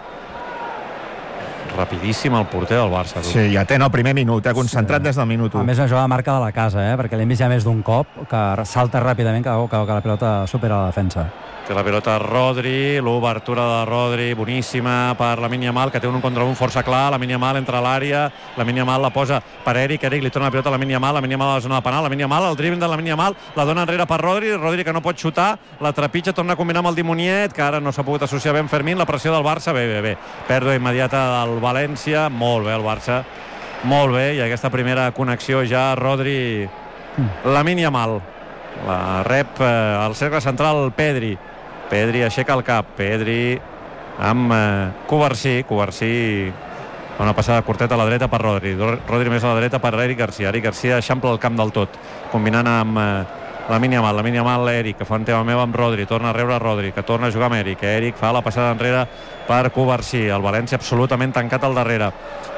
Rapidíssim el porter del Barça. Tu. Sí, ja té el primer minut, ha concentrat sí. Des del minut u. A més, una jugada marca de la casa, eh? Perquè l'hem vist ja més d'un cop, que salta ràpidament que, que, que la pilota supera la defensa. Té la pilota Rodri, l'obertura de Rodri, boníssima per Lamine Yamal, que té un contra un força clar. Lamine Yamal entra a l'àrea, Lamine Yamal la posa per Eric, Eric li torna la pilota a Lamine Yamal, Lamine Yamal a la zona de penal, Lamine Yamal, el dribbling de Lamine Yamal, la dona enrere per Rodri, Rodri que no pot xutar, la trepitja, torna a combinar amb el Dimoniet, que ara no s'ha pogut associar bé amb Fermín, la pressió del Barça, bé, bé, bé. Pèrdua immediata del València, molt bé el Barça, molt bé, i aquesta primera connexió ja, Rodri, Lamine Yamal, la rep eh, al cercle central Pedri, Pedri aixeca el cap, Pedri amb eh, Covarsí, Covarsí una passada curteta a la dreta per Rodri, Rodri més a la dreta per Eric Garcia, Eric Garcia eixampla el camp del tot, combinant amb eh, Lamine Yamal, Lamine Yamal, Eric, que fa un tema meu amb Rodri, torna a rebre Rodri, que torna a jugar amb Eric, Eric fa la passada enrere per Covarsí, el València absolutament tancat al darrere,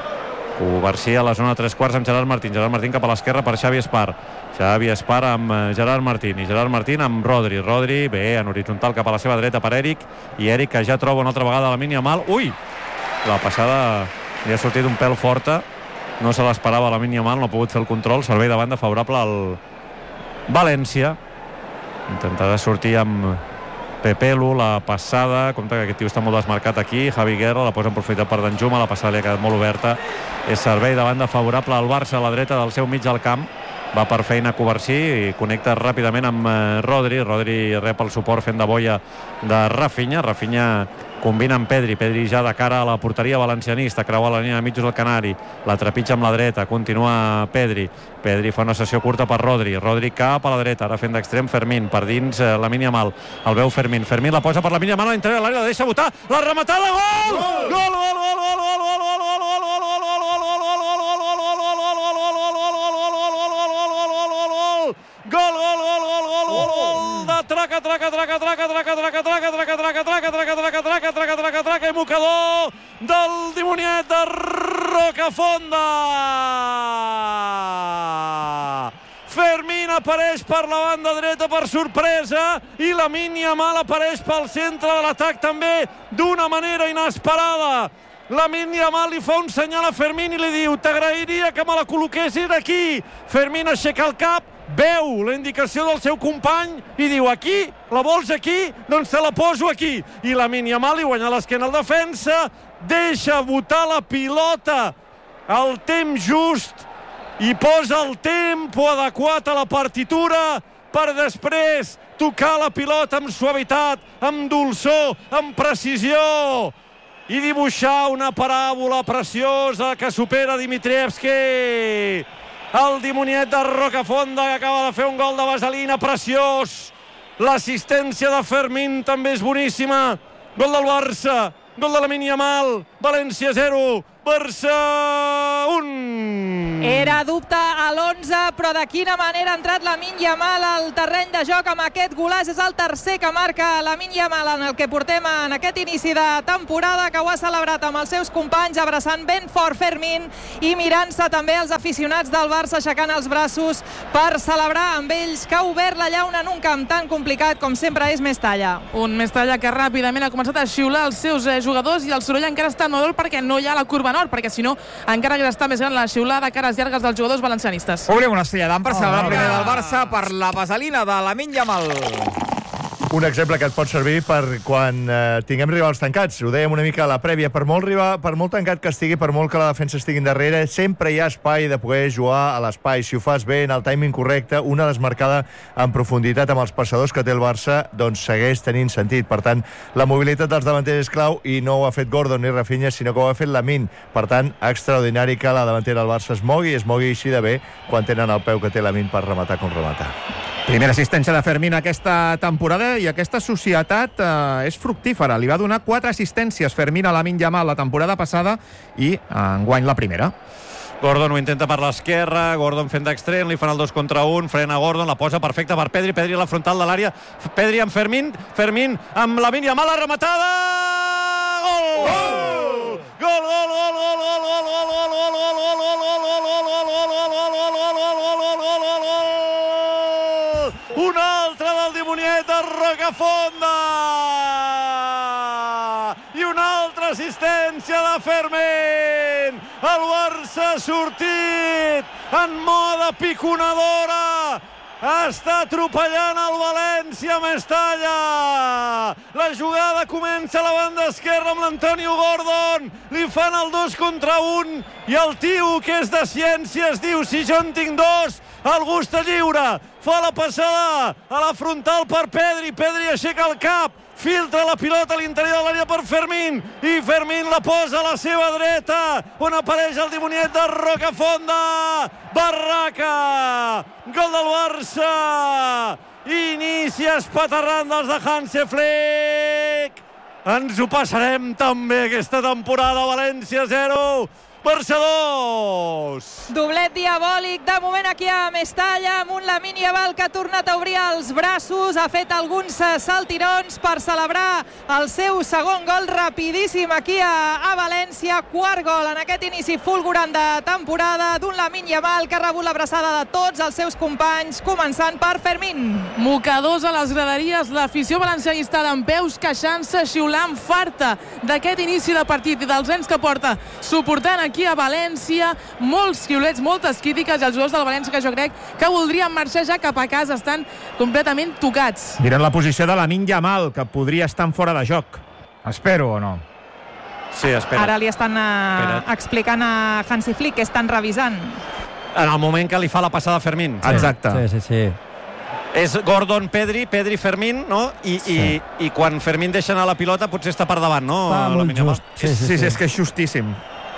Covarsí a la zona tres quarts amb Gerard Martín, Gerard Martín cap a l'esquerra per Xavi Espar, Xavi Espar amb Gerard Martín i Gerard Martín amb Rodri, Rodri bé en horitzontal cap a la seva dreta per Eric i Eric que ja troba una altra vegada Lamine Yamal, ui, la passada li ha sortit un pèl forta, no se l'esperava Lamine Yamal, no ha pogut fer el control, servei de banda favorable al València, intentarà sortir amb Pepelu, la passada, compte que aquest tio està molt desmarcat aquí, Javi Guerra la posa en profitat per Danjuma, la passada li ha quedat molt oberta, és servei de banda favorable al Barça a la dreta del seu mig del camp, va per feina Covarsí i connecta ràpidament amb Rodri, Rodri rep el suport fent de boia de Rafinha, Rafinha combina amb Pedri, Pedri ja de cara a la porteria valencianista, creua la línia de mitjos del Canari, la trepitja amb la dreta, continua Pedri, Pedri fa una sessió curta per Rodri, Rodri cap a la dreta, ara fent d'extrem Fermín, per dins eh, Lamine Yamal, el veu Fermín, Fermín la posa per Lamine Yamal a l'interior de l'àrea, la deixa botar, la rematada, gol! Gol, gol, gol, gol, gol, gol, gol, gol, gol, gol, gol, gol, gol, gol, gol, gol, gol, de traca, traca, traca, traca, traca, traca, traca, traca, traca, traca, traca, traca, traca, traca, traca, traca, i mocador del Dimoniet de Rocafonda. Fermín apareix per la banda dreta per sorpresa i Lamine Yamal apareix pel centre de l'atac també d'una manera inesperada. Lamine Yamal li fa un senyal a Fermín i li diu t'agrairia que me la col·loquessis aquí. Fermín aixeca el cap, veu la indicació del seu company i diu aquí, la vols aquí? Doncs te la poso aquí. I Lamine Yamal li guanya l'esquena al defensa, deixa botar la pilota al temps just i posa el tempo adequat a la partitura per després tocar la pilota amb suavitat, amb dolçor, amb precisió i dibuixar una paràbola preciosa que supera Dimitrievski. El Dimoniet de Rocafonda que acaba de fer un gol de vaselina preciós. L'assistència de Fermín també és boníssima. Gol del Barça, gol de Lamine Yamal, València zero, Barça un. Era dubte a l'onze, però de quina manera ha entrat Lamine Yamal al terreny de joc amb aquest golaç. És el tercer que marca Lamine Yamal en el que portem en aquest inici de temporada, que ho ha celebrat amb els seus companys, abraçant ben fort Fermín i mirant-se també els aficionats del Barça, aixecant els braços per celebrar amb ells, que ha obert la llauna en un camp tan complicat com sempre és Mestalla. Un Mestalla que ràpidament ha començat a xiular els seus eh, jugadors, i el soroll encara està molt perquè no hi ha la curva nord, perquè si no encara hauria d'estar més gran la xiulada, cares llargues dels jugadors valencianistes. Obrim una estrella d'am per celebrar el primer del Barça per la vaselina de Lamine Yamal. Un exemple que et pot servir per quan eh, tinguem rivals tancats. Ho dèiem una mica a la prèvia. Per molt, rival, per molt tancat que estigui, per molt que la defensa estigui darrere, sempre hi ha espai de poder jugar a l'espai. Si ho fas bé, en el timing correcte, una desmarcada en profunditat amb els passadors que té el Barça, doncs segueix tenint sentit. Per tant, la mobilitat dels davanters és clau, i no ho ha fet Gordon ni Rafinha, sinó que ho ha fet Lamine. Per tant, extraordinari que la davantera del Barça es mogui, es mogui així de bé quan tenen el peu que té Lamine per rematar com rematar. Primera assistència de Fermín aquesta temporada, i aquesta societat eh, és fructífera. Li va donar quatre assistències Fermín a Lamine Yamal la temporada passada, i enguany la primera. Gordon ho intenta per l'esquerra, Gordon fent d'extrem, li fan el dos contra un, frena Gordon, la posa perfecta per Pedri, Pedri a la frontal de l'àrea, Pedri amb Fermín, Fermín amb Lamine Yamal, la rematada! Gol! Gol, gol, gol, gol, gol, gol, gol, gol, gol, gol, gol, gol, un altre del dimoniet de Rocafonda, i una altra assistència de Fermín. El Barça ha sortit en mode piconadora, està atropellant el València Mestalla. La jugada comença a la banda esquerra amb l'Antonio Gordon, li fan el dos contra un, i el tio, que és de ciències, diu: si jo en tinc dos, algú està lliure. Fa la passada a la frontal per Pedri, Pedri aixeca el cap, filtra la pilota a l'interior de l'àrea per Fermín, i Fermín la posa a la seva dreta, on apareix el dimoniet de Rocafonda. Barraca, gol del Barça, inici espaterrant dels de Hansi Flick. Ens ho passarem també aquesta temporada. València zero, Barça dos. Doblet diabòlic de moment aquí a Mestalla, amb un Lamine Yamal que ha tornat a obrir els braços, ha fet alguns saltirons per celebrar el seu segon gol rapidíssim aquí a, a València. Quart gol en aquest inici fulgurant de temporada d'un Lamine Yamal que ha rebut l'abraçada de tots els seus companys, començant per Fermín. Mocadors a les graderies, l'afició valencianista dempeus, queixant-se, xiulant, farta d'aquest inici de partit i dels anys que porta suportant aquí a València. Molts xiulets, moltes crítiques, i els jugadors del València que jo crec que voldrien marxar ja cap a casa, estan completament tocats. Miren la posició de Lamine Yamal, que podria estar en fora de joc. Espero o no? Sí, espera. Ara li estan uh, explicant a Hansi Flick que estan revisant. En el moment que li fa la passada a Fermín. Sí. Exacte. Sí, sí, sí. És Gordon, Pedri, Pedri, Fermín, no? I, sí. i, i quan Fermín deixa anar la pilota potser està per davant, no? Va, molt just. Sí, sí, sí, sí, és que és justíssim.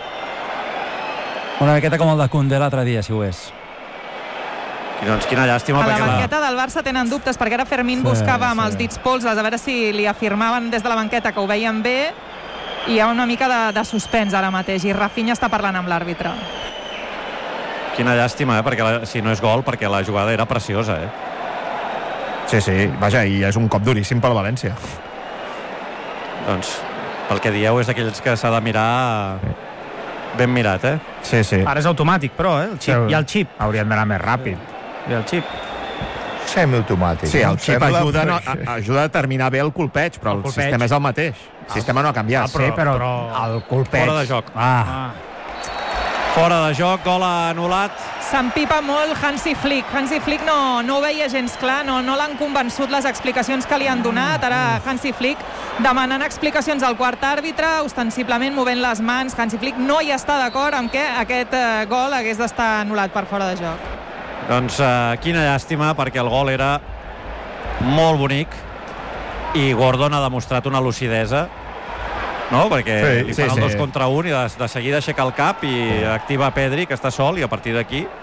Una miqueta com el de Koundé l'altre dia, si ho és. I doncs quina llàstima. A la perquè banqueta la... del Barça tenen dubtes, perquè ara Fermín sí, buscava amb sí. els dits polses a veure si li afirmaven des de la banqueta que ho veien bé, i hi ha una mica de, de suspens ara mateix, i Rafinha està parlant amb l'àrbitre. Quina llàstima, eh? Perquè la, si no és gol, perquè la jugada era preciosa, eh? Sí, sí, vaja, i és un cop duríssim pel València. Doncs, pel que dieu, és d'aquells que s'ha de mirar ben mirat, eh? Sí, sí. Ara és automàtic, però, eh? El xip. Sí, hi ha el xip. Haurien d'anar més ràpid. Hi ha el xip. Semiautomàtic. Sí, el xip Sembla... ajuda, no, ajuda a determinar bé el colpeig, però el, el colpeig. sistema és el mateix. El sistema no ha canviat. Ah, però, sí, però, però el colpeig... Fora de joc. Ah. ah. Fora de joc, gol anul·lat. S'empipa molt Hansi Flick. Hansi Flick no, no ho veia gens clar, no, no l'han convençut les explicacions que li han donat. Ara Hansi Flick demanant explicacions al quart àrbitre, ostensiblement movent les mans. Hansi Flick no hi està d'acord amb que aquest eh, gol hagués d'estar anul·lat per fora de joc. Doncs eh, quina llàstima, perquè el gol era molt bonic i Gordon ha demostrat una lucidesa, no? Perquè sí, li fan sí, el dos sí. contra un i de, de seguida aixeca el cap i activa Pedri, que està sol, i a partir d'aquí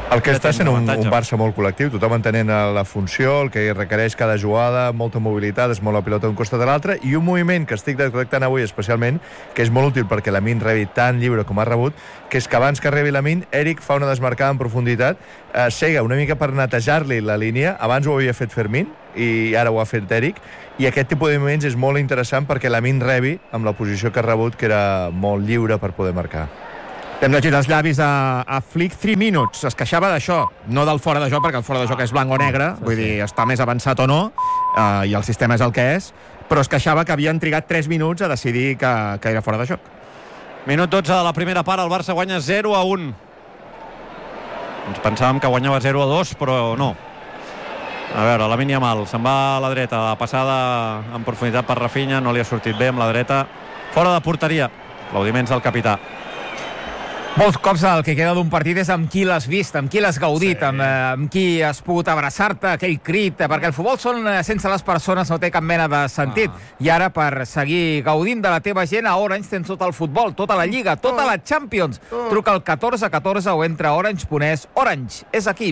El que està sent un, un Barça molt col·lectiu, tothom entenent la funció, el que requereix cada jugada, molta mobilitat, es mou la pilota d'un costat a l'altre, i un moviment que estic detectant avui especialment, que és molt útil perquè Lamine rebi tan lliure com ha rebut, que és que abans que rebi Lamine, Eric fa una desmarcada en profunditat, eh, cega una mica per netejar-li la línia, abans ho havia fet Fermín, i ara ho ha fet Eric, i aquest tipus de moviments és molt interessant perquè Lamine rebi amb la posició que ha rebut, que era molt lliure per poder marcar. Hem llegit els llavis a, a Flick, tres minuts. Es queixava d'això, no del fora de joc, perquè el fora de joc és blanc o negre, vull dir, està més avançat o no, eh, i el sistema és el que és, però es queixava que havien trigat tres minuts a decidir que, que era fora de joc. Minut dotze de la primera part, el Barça guanya zero a un. Ens pensàvem que guanyava zero a dos, però no. A veure, Lamine Yamal se'n va a la dreta, la passada en profunditat per Rafinha, no li ha sortit bé amb la dreta, fora de porteria. Aplaudiments del capità. Molts cops el que queda d'un partit és amb qui l'has vist, amb qui l'has gaudit, sí. amb, amb qui has pogut abraçar-te, aquell crit, perquè el futbol són, sense les persones no té cap mena de sentit. Ah. I ara, per seguir gaudint de la teva gent, a Orange tens tot el futbol, tota la Lliga, tota la Champions. Oh. Truca al catorze catorze o entra a orange punt es. Orange, és aquí.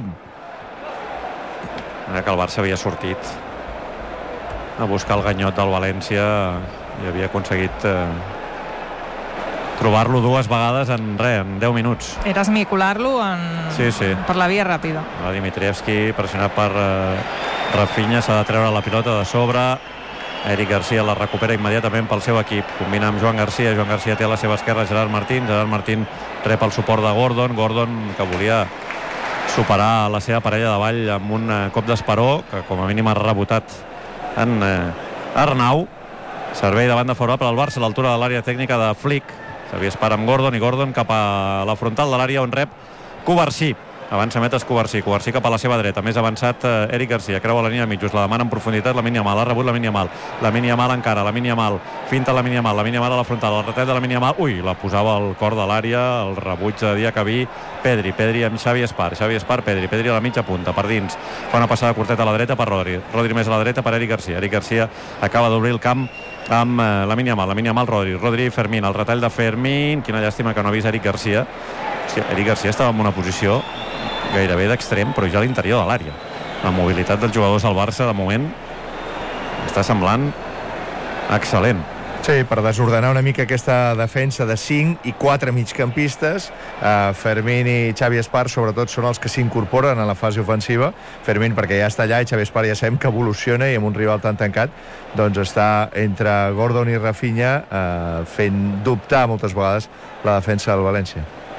Mira que el Barça havia sortit a buscar el ganyot del València i havia aconseguit... Eh... trobar-lo dues vegades en res, en deu minuts. Era esmicular-lo en... sí, sí. per la via ràpida. Dimitrievski, pressionat per uh, Rafinha, s'ha de treure la pilota de sobre. Eric Garcia la recupera immediatament pel seu equip. Combina amb Joan Garcia. Joan Garcia té a la seva esquerra Gerard Martín. Gerard Martín rep el suport de Gordon. Gordon, que volia superar la seva parella de ball amb un uh, cop d'esperó, que com a mínim ha rebotat en uh, Arnau. Servei de banda favorable al Barça a l'altura de l'àrea tècnica de Flick. S'havia esperat amb Gordon i Gordon cap a la frontal de l'àrea on rep Covarsí. Abans s'emet Covarsí. Covarsí cap a la seva dreta. Més avançat eh, Eric Garcia. Creua la línia de mitjos. La demana en profunditat Lamine Yamal. Ha rebut Lamine Yamal. Lamine Yamal encara. Lamine Yamal. Finta Lamine Yamal. Lamine Yamal a la frontal. El retret de Lamine Yamal. Ui, la posava al cor de l'àrea. El rebuig de Diacabí. Pedri. Pedri amb Xavi Espar. Xavi Espar. Pedri. Pedri a la mitja punta. Per dins. Fa una passada curteta a la dreta per Rodri. Rodri més a la dreta per Eric Garcia. Eric Garcia acaba d'obrir el camp amb uh, Lamine Yamal. Lamine Yamal, Rodri. Rodri, Fermín. El retall de Fermín. Quina llàstima que no ha vist Eric Garcia. Hòstia, Eric Garcia estava en una posició gairebé d'extrem, però ja a l'interior de l'àrea. La mobilitat dels jugadors del Barça, de moment, està semblant excel·lent. Sí, per desordenar una mica aquesta defensa de cinc i quatre migcampistes. Uh, Fermín i Xavi Espar, sobretot, són els que s'incorporen a la fase ofensiva. Fermín, perquè ja està allà, i Xavi Espar ja sabem que evoluciona, i amb un rival tan tancat, doncs està entre Gordon i Rafinha uh, fent dubtar moltes vegades la defensa del València.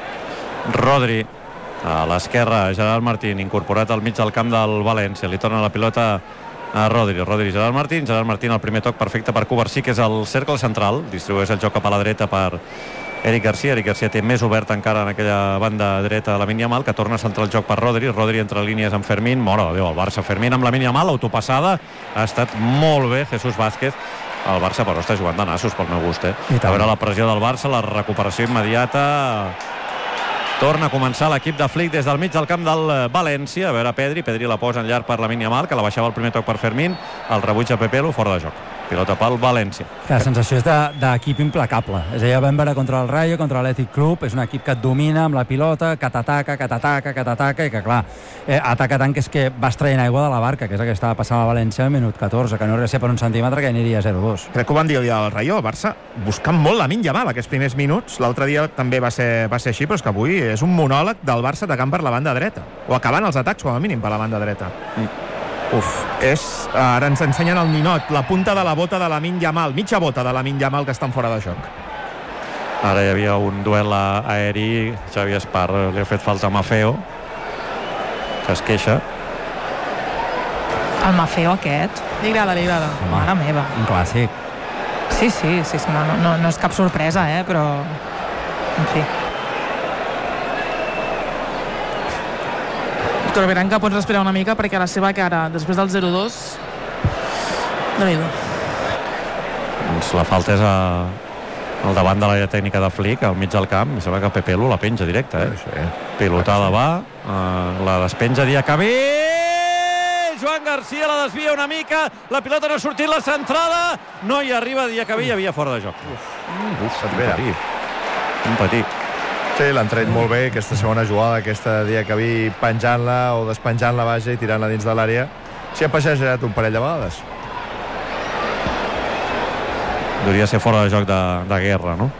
Rodri, a l'esquerra, Gerard Martín, incorporat al mig del camp del València. Li torna la pilota a Rodri. Rodri, Gerard Martín. Gerard Martín, el primer toc perfecte per Covarsí, que és el cercle central. Distribueix el joc cap a la dreta per Eric Garcia. Eric Garcia té més obert encara en aquella banda dreta de Lamine Yamal, que torna a centrar el joc per Rodri. Rodri entre línies amb Fermín. Mora de Déu, el Barça. Fermín amb Lamine Yamal, autopassada. Ha estat molt bé Jesús Vázquez. El Barça, però, està jugant de nassos pel meu gust, eh? A veure la pressió del Barça, la recuperació immediata. Torna a començar l'equip de Flick des del mig del camp del València. A veure Pedri, Pedri la posa en llarg per Lamine Yamal, que la baixava el primer toc per Fermín. El rebuig a Pepelu, fora de joc. Pilota pel València. La sensació és d'equip implacable. És a dir, vam veure contra el Rayo, contra l'Athletic Club, és un equip que et domina amb la pilota, que t'ataca, que t'ataca, que t'ataca, i que, clar, eh, ataca tant que és que vas traient aigua de la barca, que és el que estava passant a València al minut catorze, que no hauria de ser per un centímetre, que aniria a zero dos. Crec que ho van dir el dia del Rayo, el Barça, buscant molt Lamine Yamal aquests primers minuts. L'altre dia també va ser, va ser així, però és que avui és un monòleg del Barça atacant per la banda dreta, o acabant els atacs, com a mínim, per la banda dreta. Mm. Uf, és... Ara ens ensenyen el ninot, la punta de la bota de Lamine Yamal, mitja bota de Lamine Yamal, que estan fora de joc. Ara hi havia un duel aeri. Xavi Espar li ha fet falta a Maffeo, que es queixa. El Maffeo aquest? Li agrada, li agrada. Mare meva. Un clàssic. Sí, sí, sí, sí no, no, no és cap sorpresa, eh, però... En fi. Però Berenca, pots respirar una mica, perquè la seva cara, després del zero dos, déu-n'hi-do. Doncs la falta és a... al davant de l'àrea tècnica de Flick, al mig del camp. Em sembla que Pepelu la penja directa, eh? Sí, sí. Pilotada va, uh, la despenja Diacabí, Joan Garcia la desvia una mica, la pilota no ha sortit, la centrada, no hi arriba Diacabí, hi havia fora de joc. Uf, Uf un petit. Un petit. Sí, l'han tret molt bé, aquesta segona jugada, aquesta dia que vi penjant-la o despenjant-la, vaja, i tirant-la dins de l'àrea. S'hi ha passejat un parell de vegades. Hauria ser fora de joc de, de guerra, no?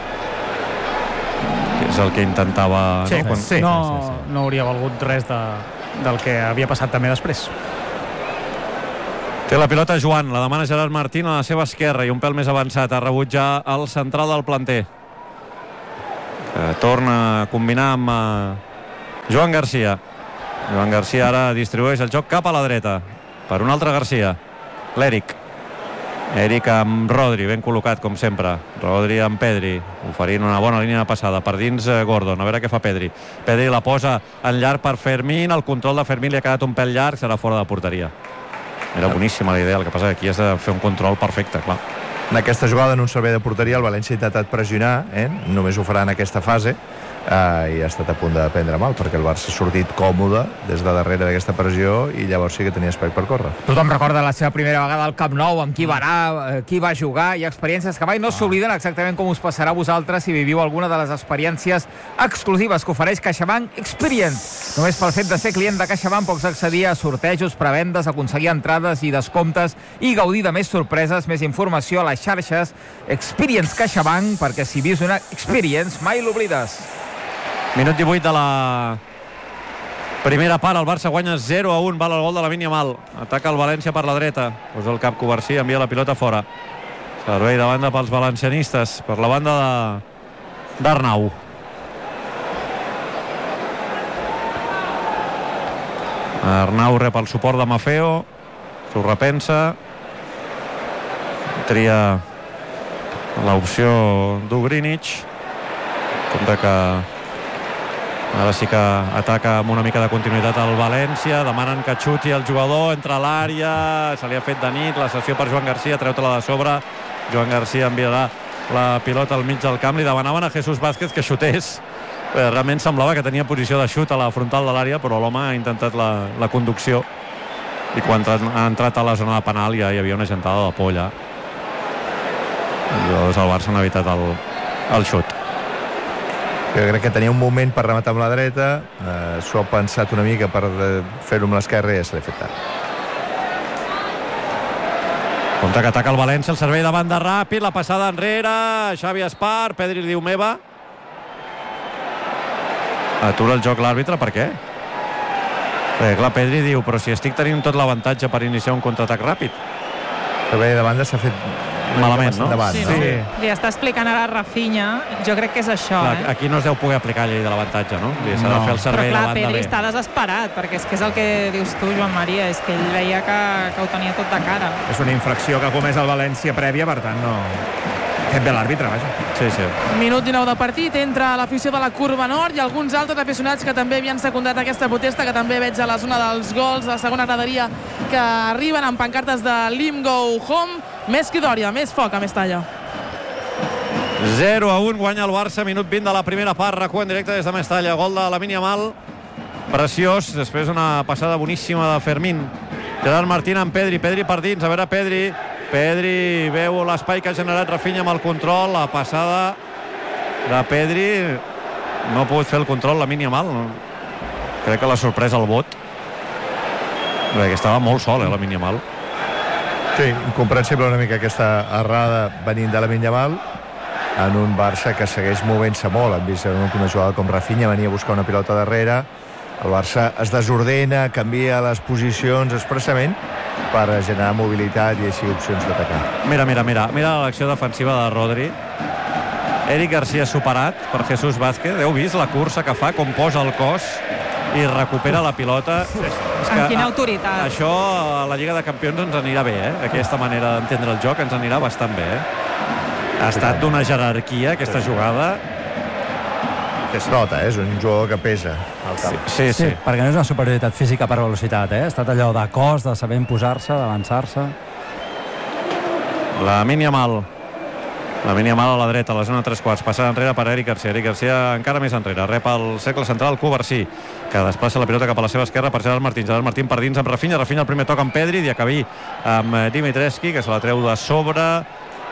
Que és el que intentava... Sí, no? Quan... sí, no, sí, sí, sí. No hauria valgut res de, del que havia passat també després. Té la pilota Joan, la demana Gerard Martín a la seva esquerra i un pèl més avançat. Ha rebut ja el central del planter, que torna a combinar amb Joan Garcia. Joan Garcia ara distribueix el joc cap a la dreta per un altre Garcia, l'Eric. Eric amb Rodri, ben col·locat com sempre. Rodri amb Pedri, oferint una bona línia de passada. Per dins Gordon, a veure què fa Pedri. Pedri la posa en llarg per Fermín. El control de Fermín li ha quedat un pèl llarg, serà fora de porteria. Era boníssima la idea, el que passa que aquí has de fer un control perfecte, clar. En aquesta jugada, en un servei de porteria, el València ha intentat pressionar, eh? Només ho farà en aquesta fase, eh, i ha estat a punt de prendre mal, perquè el Barça ha sortit còmode des de darrere d'aquesta pressió i llavors sí que tenia espai per córrer. Tothom recorda la seva primera vegada al Camp Nou, amb qui va anar, qui va jugar, i experiències que mai no s'obliden, exactament com us passarà a vosaltres si viviu alguna de les experiències exclusives que ofereix CaixaBank Experience. Només pel fet de ser client de CaixaBank pots accedir a sortejos, prevendes, aconseguir entrades i descomptes i gaudir de més sorpreses. Més informació a les xarxes Experience CaixaBank, perquè si vius una experience mai l'oblides. Minut divuit de la primera part, el Barça guanya zero a un, val el gol de Lamine Yamal. Ataca el València per la dreta, posa el cap Covarsí, envia la pilota fora. Servei de banda pels valencianistes, per la banda de d'Arnau. Arnau rep el suport de Mafeo, s'ho repensa, tria l'opció d'Ugrinic, compte que ara sí que ataca amb una mica de continuïtat al València, demanen que xuti el jugador, entra a l'àrea, se li ha fet de nit, la sessió per Joan Garcia, treu-te-la de sobre, Joan Garcia enviarà la pilota al mig del camp, li demanaven a Jesús Vázquez que xutés, bé, realment semblava que tenia posició de xut a la frontal de l'àrea, però l'home ha intentat la, la conducció, i quan ha entrat a la zona de penal ja hi havia una gentada de polla. Els jugadors del Barça han evitat el, el xut. Jo crec que tenia un moment per rematar amb la dreta, eh, s'ho ha pensat una mica per fer-ho amb l'esquerra i ja se l'ha fet tard. Compte que ataca el València, el servei de banda ràpid, la passada enrere, Xavi Espar, Pedri diu meva. Atura el joc l'àrbitre, per què? Perquè clar, Pedri diu, però si estic tenint tot l'avantatge per iniciar un contraatac ràpid. El servei de banda s'ha fet malament, no? Davant, sí, no? Sí. Li està explicant ara Rafinha, jo crec que és això, clar, eh? Aquí no es deu poder aplicar llei de l'avantatge, no? S'ha no. de fer el servei però clar, de banda Pedri bé. està desesperat, perquè és que és el que dius tu, Joan Maria, és que ell veia que, que ho tenia tot de cara. És una infracció que ha comès el València prèvia, per tant no... Fet bé l'àrbitre, vaja. Sí, sí. Minut dinou de partit, entra l'afició de la Curva Nord i alguns altres aficionats que també havien secundat aquesta protesta, que també veig a la zona dels gols, a la segona graderia, que arriben amb pancartes de Lim Go Home. Més que Dòria, més foc a Mestalla. zero a un, guanya el Barça, minut vint de la primera part, RAC u en directe des de Mestalla. Gol de Lamine Yamal, preciós, després una passada boníssima de Fermín. Gerard Martín amb Pedri, Pedri per dins, a veure Pedri, Pedri veu l'espai que ha generat Rafinha amb el control, la passada de Pedri, no ha pogut fer el control Lamine Yamal, no? Crec que l'ha sorprès el vot, perquè estava molt sol, eh, Lamine Yamal. Sí, incomprensible una mica aquesta errada venint de Lamine Yamal en un Barça que segueix movent-se molt. Hem vist en l'última jugada com Rafinha venia a buscar una pilota darrere, el Barça es desordena, canvia les posicions expressament per generar mobilitat i així opcions d'atacar. Mira, mira, mira, mira l'acció defensiva de Rodri. Eric Garcia superat per Jesús Vázquez. Heu vist la cursa que fa, com posa el cos i recupera la pilota? És que, amb quina autoritat. Això a la Lliga de Campions ens anirà bé, eh? Aquesta manera d'entendre el joc ens anirà bastant bé, eh? Ha estat d'una jerarquia aquesta jugada. Es nota, eh? És un jugador que pesa al camp. Sí, sí, sí, sí, perquè no és una superioritat física per velocitat, eh? Ha estat allò de cos, de saber imposar-se, d'avançar-se. Lamine Yamal. Lamine Yamal a la dreta, a la zona tres quarts, passada enrere per Eric Garcia. Eric Garcia encara més enrere, rep el cercle central Covarsí, que desplaça la pilota cap a la seva esquerra per Gerard Martín. Gerard Martín per dins amb Rafinha, Rafinha el primer toc amb Pedri, Diacabí amb Dimitrescu, que se la treu de sobre,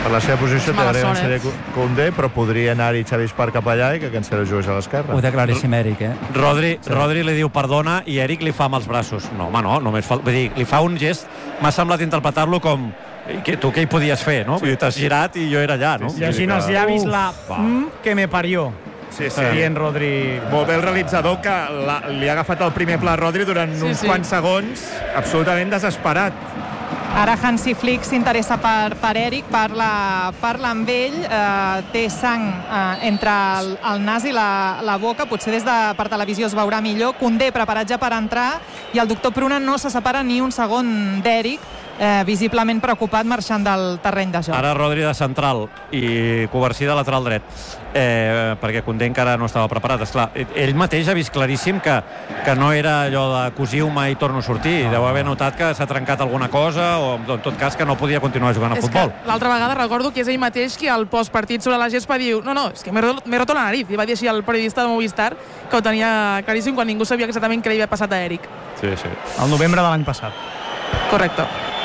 Per la seva posició Mala té sort, Cancelo eh? Koundé, però podria anar-hi Xavi Espar cap allà i que Cancelo jugués a l'esquerra. Ho té claríssim Eric, eh? Rodri, Rodri li diu perdona i Eric li fa amb els braços. No, home, no, només fa... Vull dir, li fa un gest, m'ha semblat interpretar-lo com que tu què hi podies fer, no? Sí. T'has girat i jo era allà, no? Llegint els llavis la mm, que me parió. Sí, sí. Dient Rodri... Molt bé el realitzador que la, li ha agafat el primer pla a Rodri durant Sí, uns sí. quants segons, absolutament desesperat. Ara Hansi Flick s'interessa per, per Eric, parla, parla amb ell, eh, té sang eh, entre el, el nas i la, la boca, potser des de per televisió es veurà millor. Koundé preparat ja per entrar i el doctor Pruna no se separa ni un segon d'Eric, eh, visiblement preocupat marxant del terreny de joc. Ara Rodri de central i Covarsí de lateral dret, eh, perquè Koundé encara no estava preparat. Esclar, ell mateix ha vist claríssim que, que no era allò de cosiu-me i torno a sortir. Deu haver notat que s'ha trencat alguna cosa o en tot cas que no podia continuar jugant a És futbol. que l'altra vegada recordo que és ell mateix qui al postpartit sobre la gespa diu no, no, és que m'he roto, m'he roto la nariz, i va dir així al periodista de Movistar que ho tenia claríssim quan ningú sabia exactament què li havia passat a Eric. Sí, sí. El novembre de l'any passat. Correcte.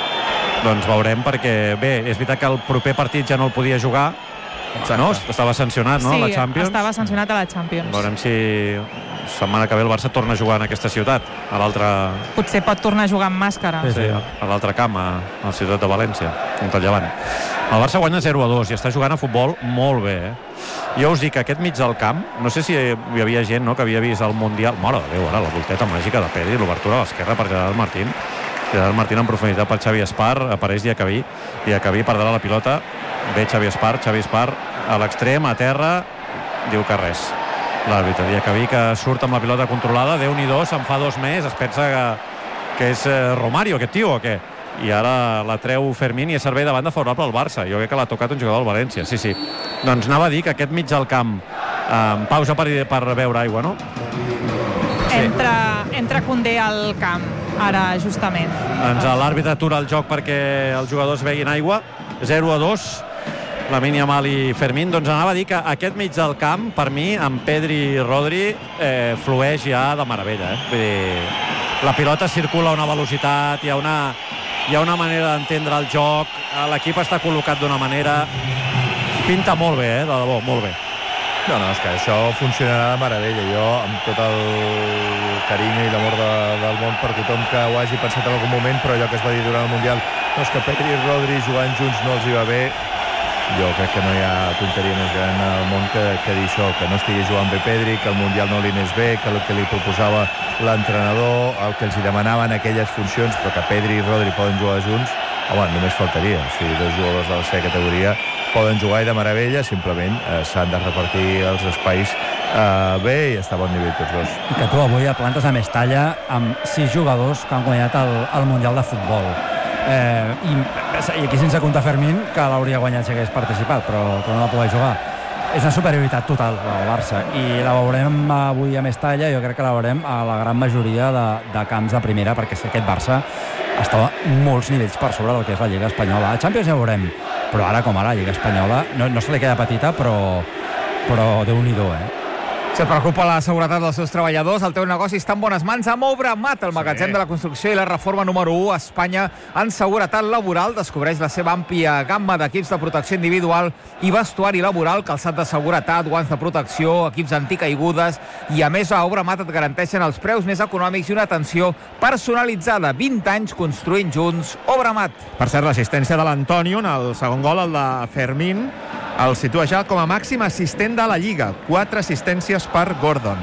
Doncs veurem, perquè bé, és veritat que el proper partit ja no el podia jugar. No? Estava sancionat, no? Sí, a la Champions. estava sancionat a la Champions. Veurem si setmana que ve el Barça torna a jugar en aquesta ciutat, a l'altre... Potser pot tornar a jugar amb màscara. Sí, sí, a l'altre camp, a, a la ciutat de València, contra el Llevant. El Barça guanya zero a dos i està jugant a futbol molt bé, eh? Jo us dic que aquest mig del camp, no sé si hi havia gent, no?, que havia vist el Mundial. Mare de Déu, ara la volteta màgica de Pedri, l'obertura a l'esquerra per Gerard Martín. Gerard Martín en profunditat per Xavi Espar, apareix Diacabí, Diacabí perdrà la pilota, ve Xavi Espar, Xavi Espar a l'extrem, a terra, diu que res. L'àrbitre Diacabí que surt amb la pilota controlada, Déu-n'hi-do, se'n fa dos més, es pensa que, que és Romario aquest tio o què? I ara la treu Fermín i és servei de banda favorable al Barça. Jo crec que l'ha tocat un jugador del València, sí, sí. Doncs anava a dir que aquest mig del camp, eh, pausa per, per beure aigua, no? Sí. Entra, entra Koundé al camp, ara, justament. Doncs l'àrbitre atura el joc perquè els jugadors beguin aigua. zero a dos, Lamine Yamal i Fermín. Doncs anava a dir que aquest mig del camp, per mi, amb Pedri i Rodri, eh, flueix ja de meravella. Eh? Vull dir, la pilota circula a una velocitat, hi ha una, hi ha una manera d'entendre el joc, l'equip està col·locat d'una manera... Pinta molt bé, eh? De debò, molt bé. No, no, és que això funcionarà de meravella. Jo, amb tot el carinyo i l'amor de, del món per tothom que ho hagi pensat en algun moment, però allò que es va dir durant el Mundial, no, és que Pedri i Rodri jugant junts no els hi va bé. Jo crec que no hi ha tonteria més gran al món que, que dir això, que no estigui jugant bé Pedri, que el Mundial no li anés bé, que el que li proposava l'entrenador, el que els hi demanaven aquelles funcions, però que Pedri i Rodri poden jugar junts, home, només faltaria. O sigui, dos jugadors de la seva categoria poden jugar i de meravella, simplement eh, s'han de repartir els espais eh, bé i està a bon nivell tots dos. I que tu avui et plantes a Mestalla amb sis jugadors que han guanyat el, el Mundial de Futbol. Eh, i, i aquí sense comptar Fermín, que l'hauria guanyat si hagués participat, però, però no la pogués jugar. És una superioritat total del Barça i la veurem avui a Mestalla. Jo crec que la veurem a la gran majoria de, de camps de primera, perquè si aquest Barça estava molts nivells per sobre del que és la Lliga Espanyola. A Champions ja ho veurem, però ara com ara la Lliga Espanyola no, no se li queda petita, però, però Déu-n'hi-do, eh? Si et preocupa la seguretat dels seus treballadors, el teu negoci està en bones mans amb Obramat, el magatzem sí. de la construcció i la reforma número u a Espanya en seguretat laboral. Descobreix la seva àmplia gamma d'equips de protecció individual i vestuari laboral, calçat de seguretat, guants de protecció, equips anticaigudes i a més a Obramat et garanteixen els preus més econòmics i una atenció personalitzada. vint anys construint junts. Obramat. Per cert, l'assistència de l'Antonio en el segon gol, el de Fermín, el situa ja com a màxim assistent de la Lliga. Quatre assistències per Gordon.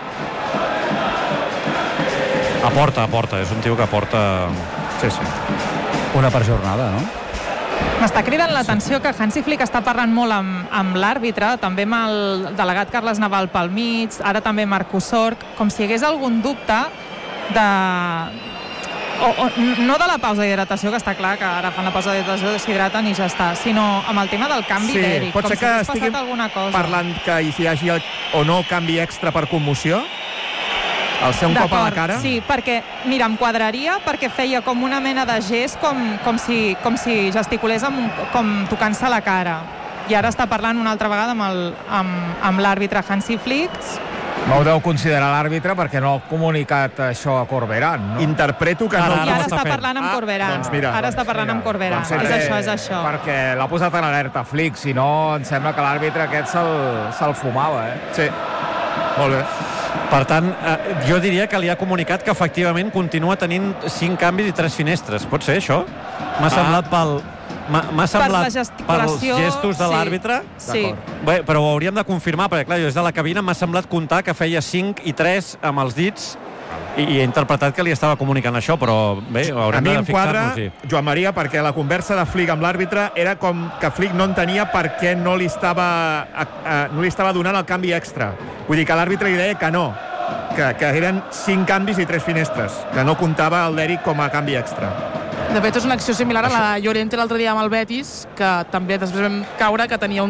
Aporta, aporta. És un tio que aporta... Sí, sí. Una per jornada, no? M'està cridant l'atenció que Hansi Flick està parlant molt amb, amb l'àrbitre, també amb el delegat Carles Naval pel mig, ara també Marcus Sorg, com si hi hagués algun dubte de... O, o, no de la pausa d'hidratació, que està clar que ara fan la pausa d'hidratació, s'hidraten i ja està, sinó amb el tema del canvi sí, d'Eric, pot com ser si que hagués estiguem passat alguna cosa. Parlant que hi hagi o no canvi extra per commoció? El ser un cop a la cara? Sí, perquè, mira, em quadraria perquè feia com una mena de gest com, com, si, com si gesticulés amb, com tocant-se la cara. I ara està parlant una altra vegada amb, el, amb, amb l'àrbitre Hansi Flick. No ho deu considerar l'àrbitre perquè no ha comunicat això a Corberán, no? Interpreto que no... I ara està parlant amb Corberán. Doncs mira, ara està parlant amb Corberán. Doncs és això, és això. Perquè l'ha posat en alerta Flick, si no em sembla que l'àrbitre aquest se'l se fumava, eh? Sí, molt bé. Per tant, eh, jo diria que li ha comunicat que efectivament continua tenint cinc canvis i tres finestres. Pot ser això? M'ha ah. semblat pel... M'ha semblat per pels gestos de l'àrbitre. Sí. Bé, però ho hauríem de confirmar, perquè clar, jo des de la cabina m'ha semblat comptar que feia cinc i tres amb els dits i, i he interpretat que li estava comunicant això, però bé, haurem de fixar-nos. Sí. Joan Maria, perquè la conversa de Flick amb l'àrbitre era com que Flick no entenia per què no li estava, a, a, no li estava donant el canvi extra. Vull dir que l'àrbitre li deia que no, que, que eren cinc canvis i tres finestres, que no comptava el d'Eric com a canvi extra. De fet, és una acció similar a la Llorente l'altre dia amb el Betis, que també després vam caure que tenia un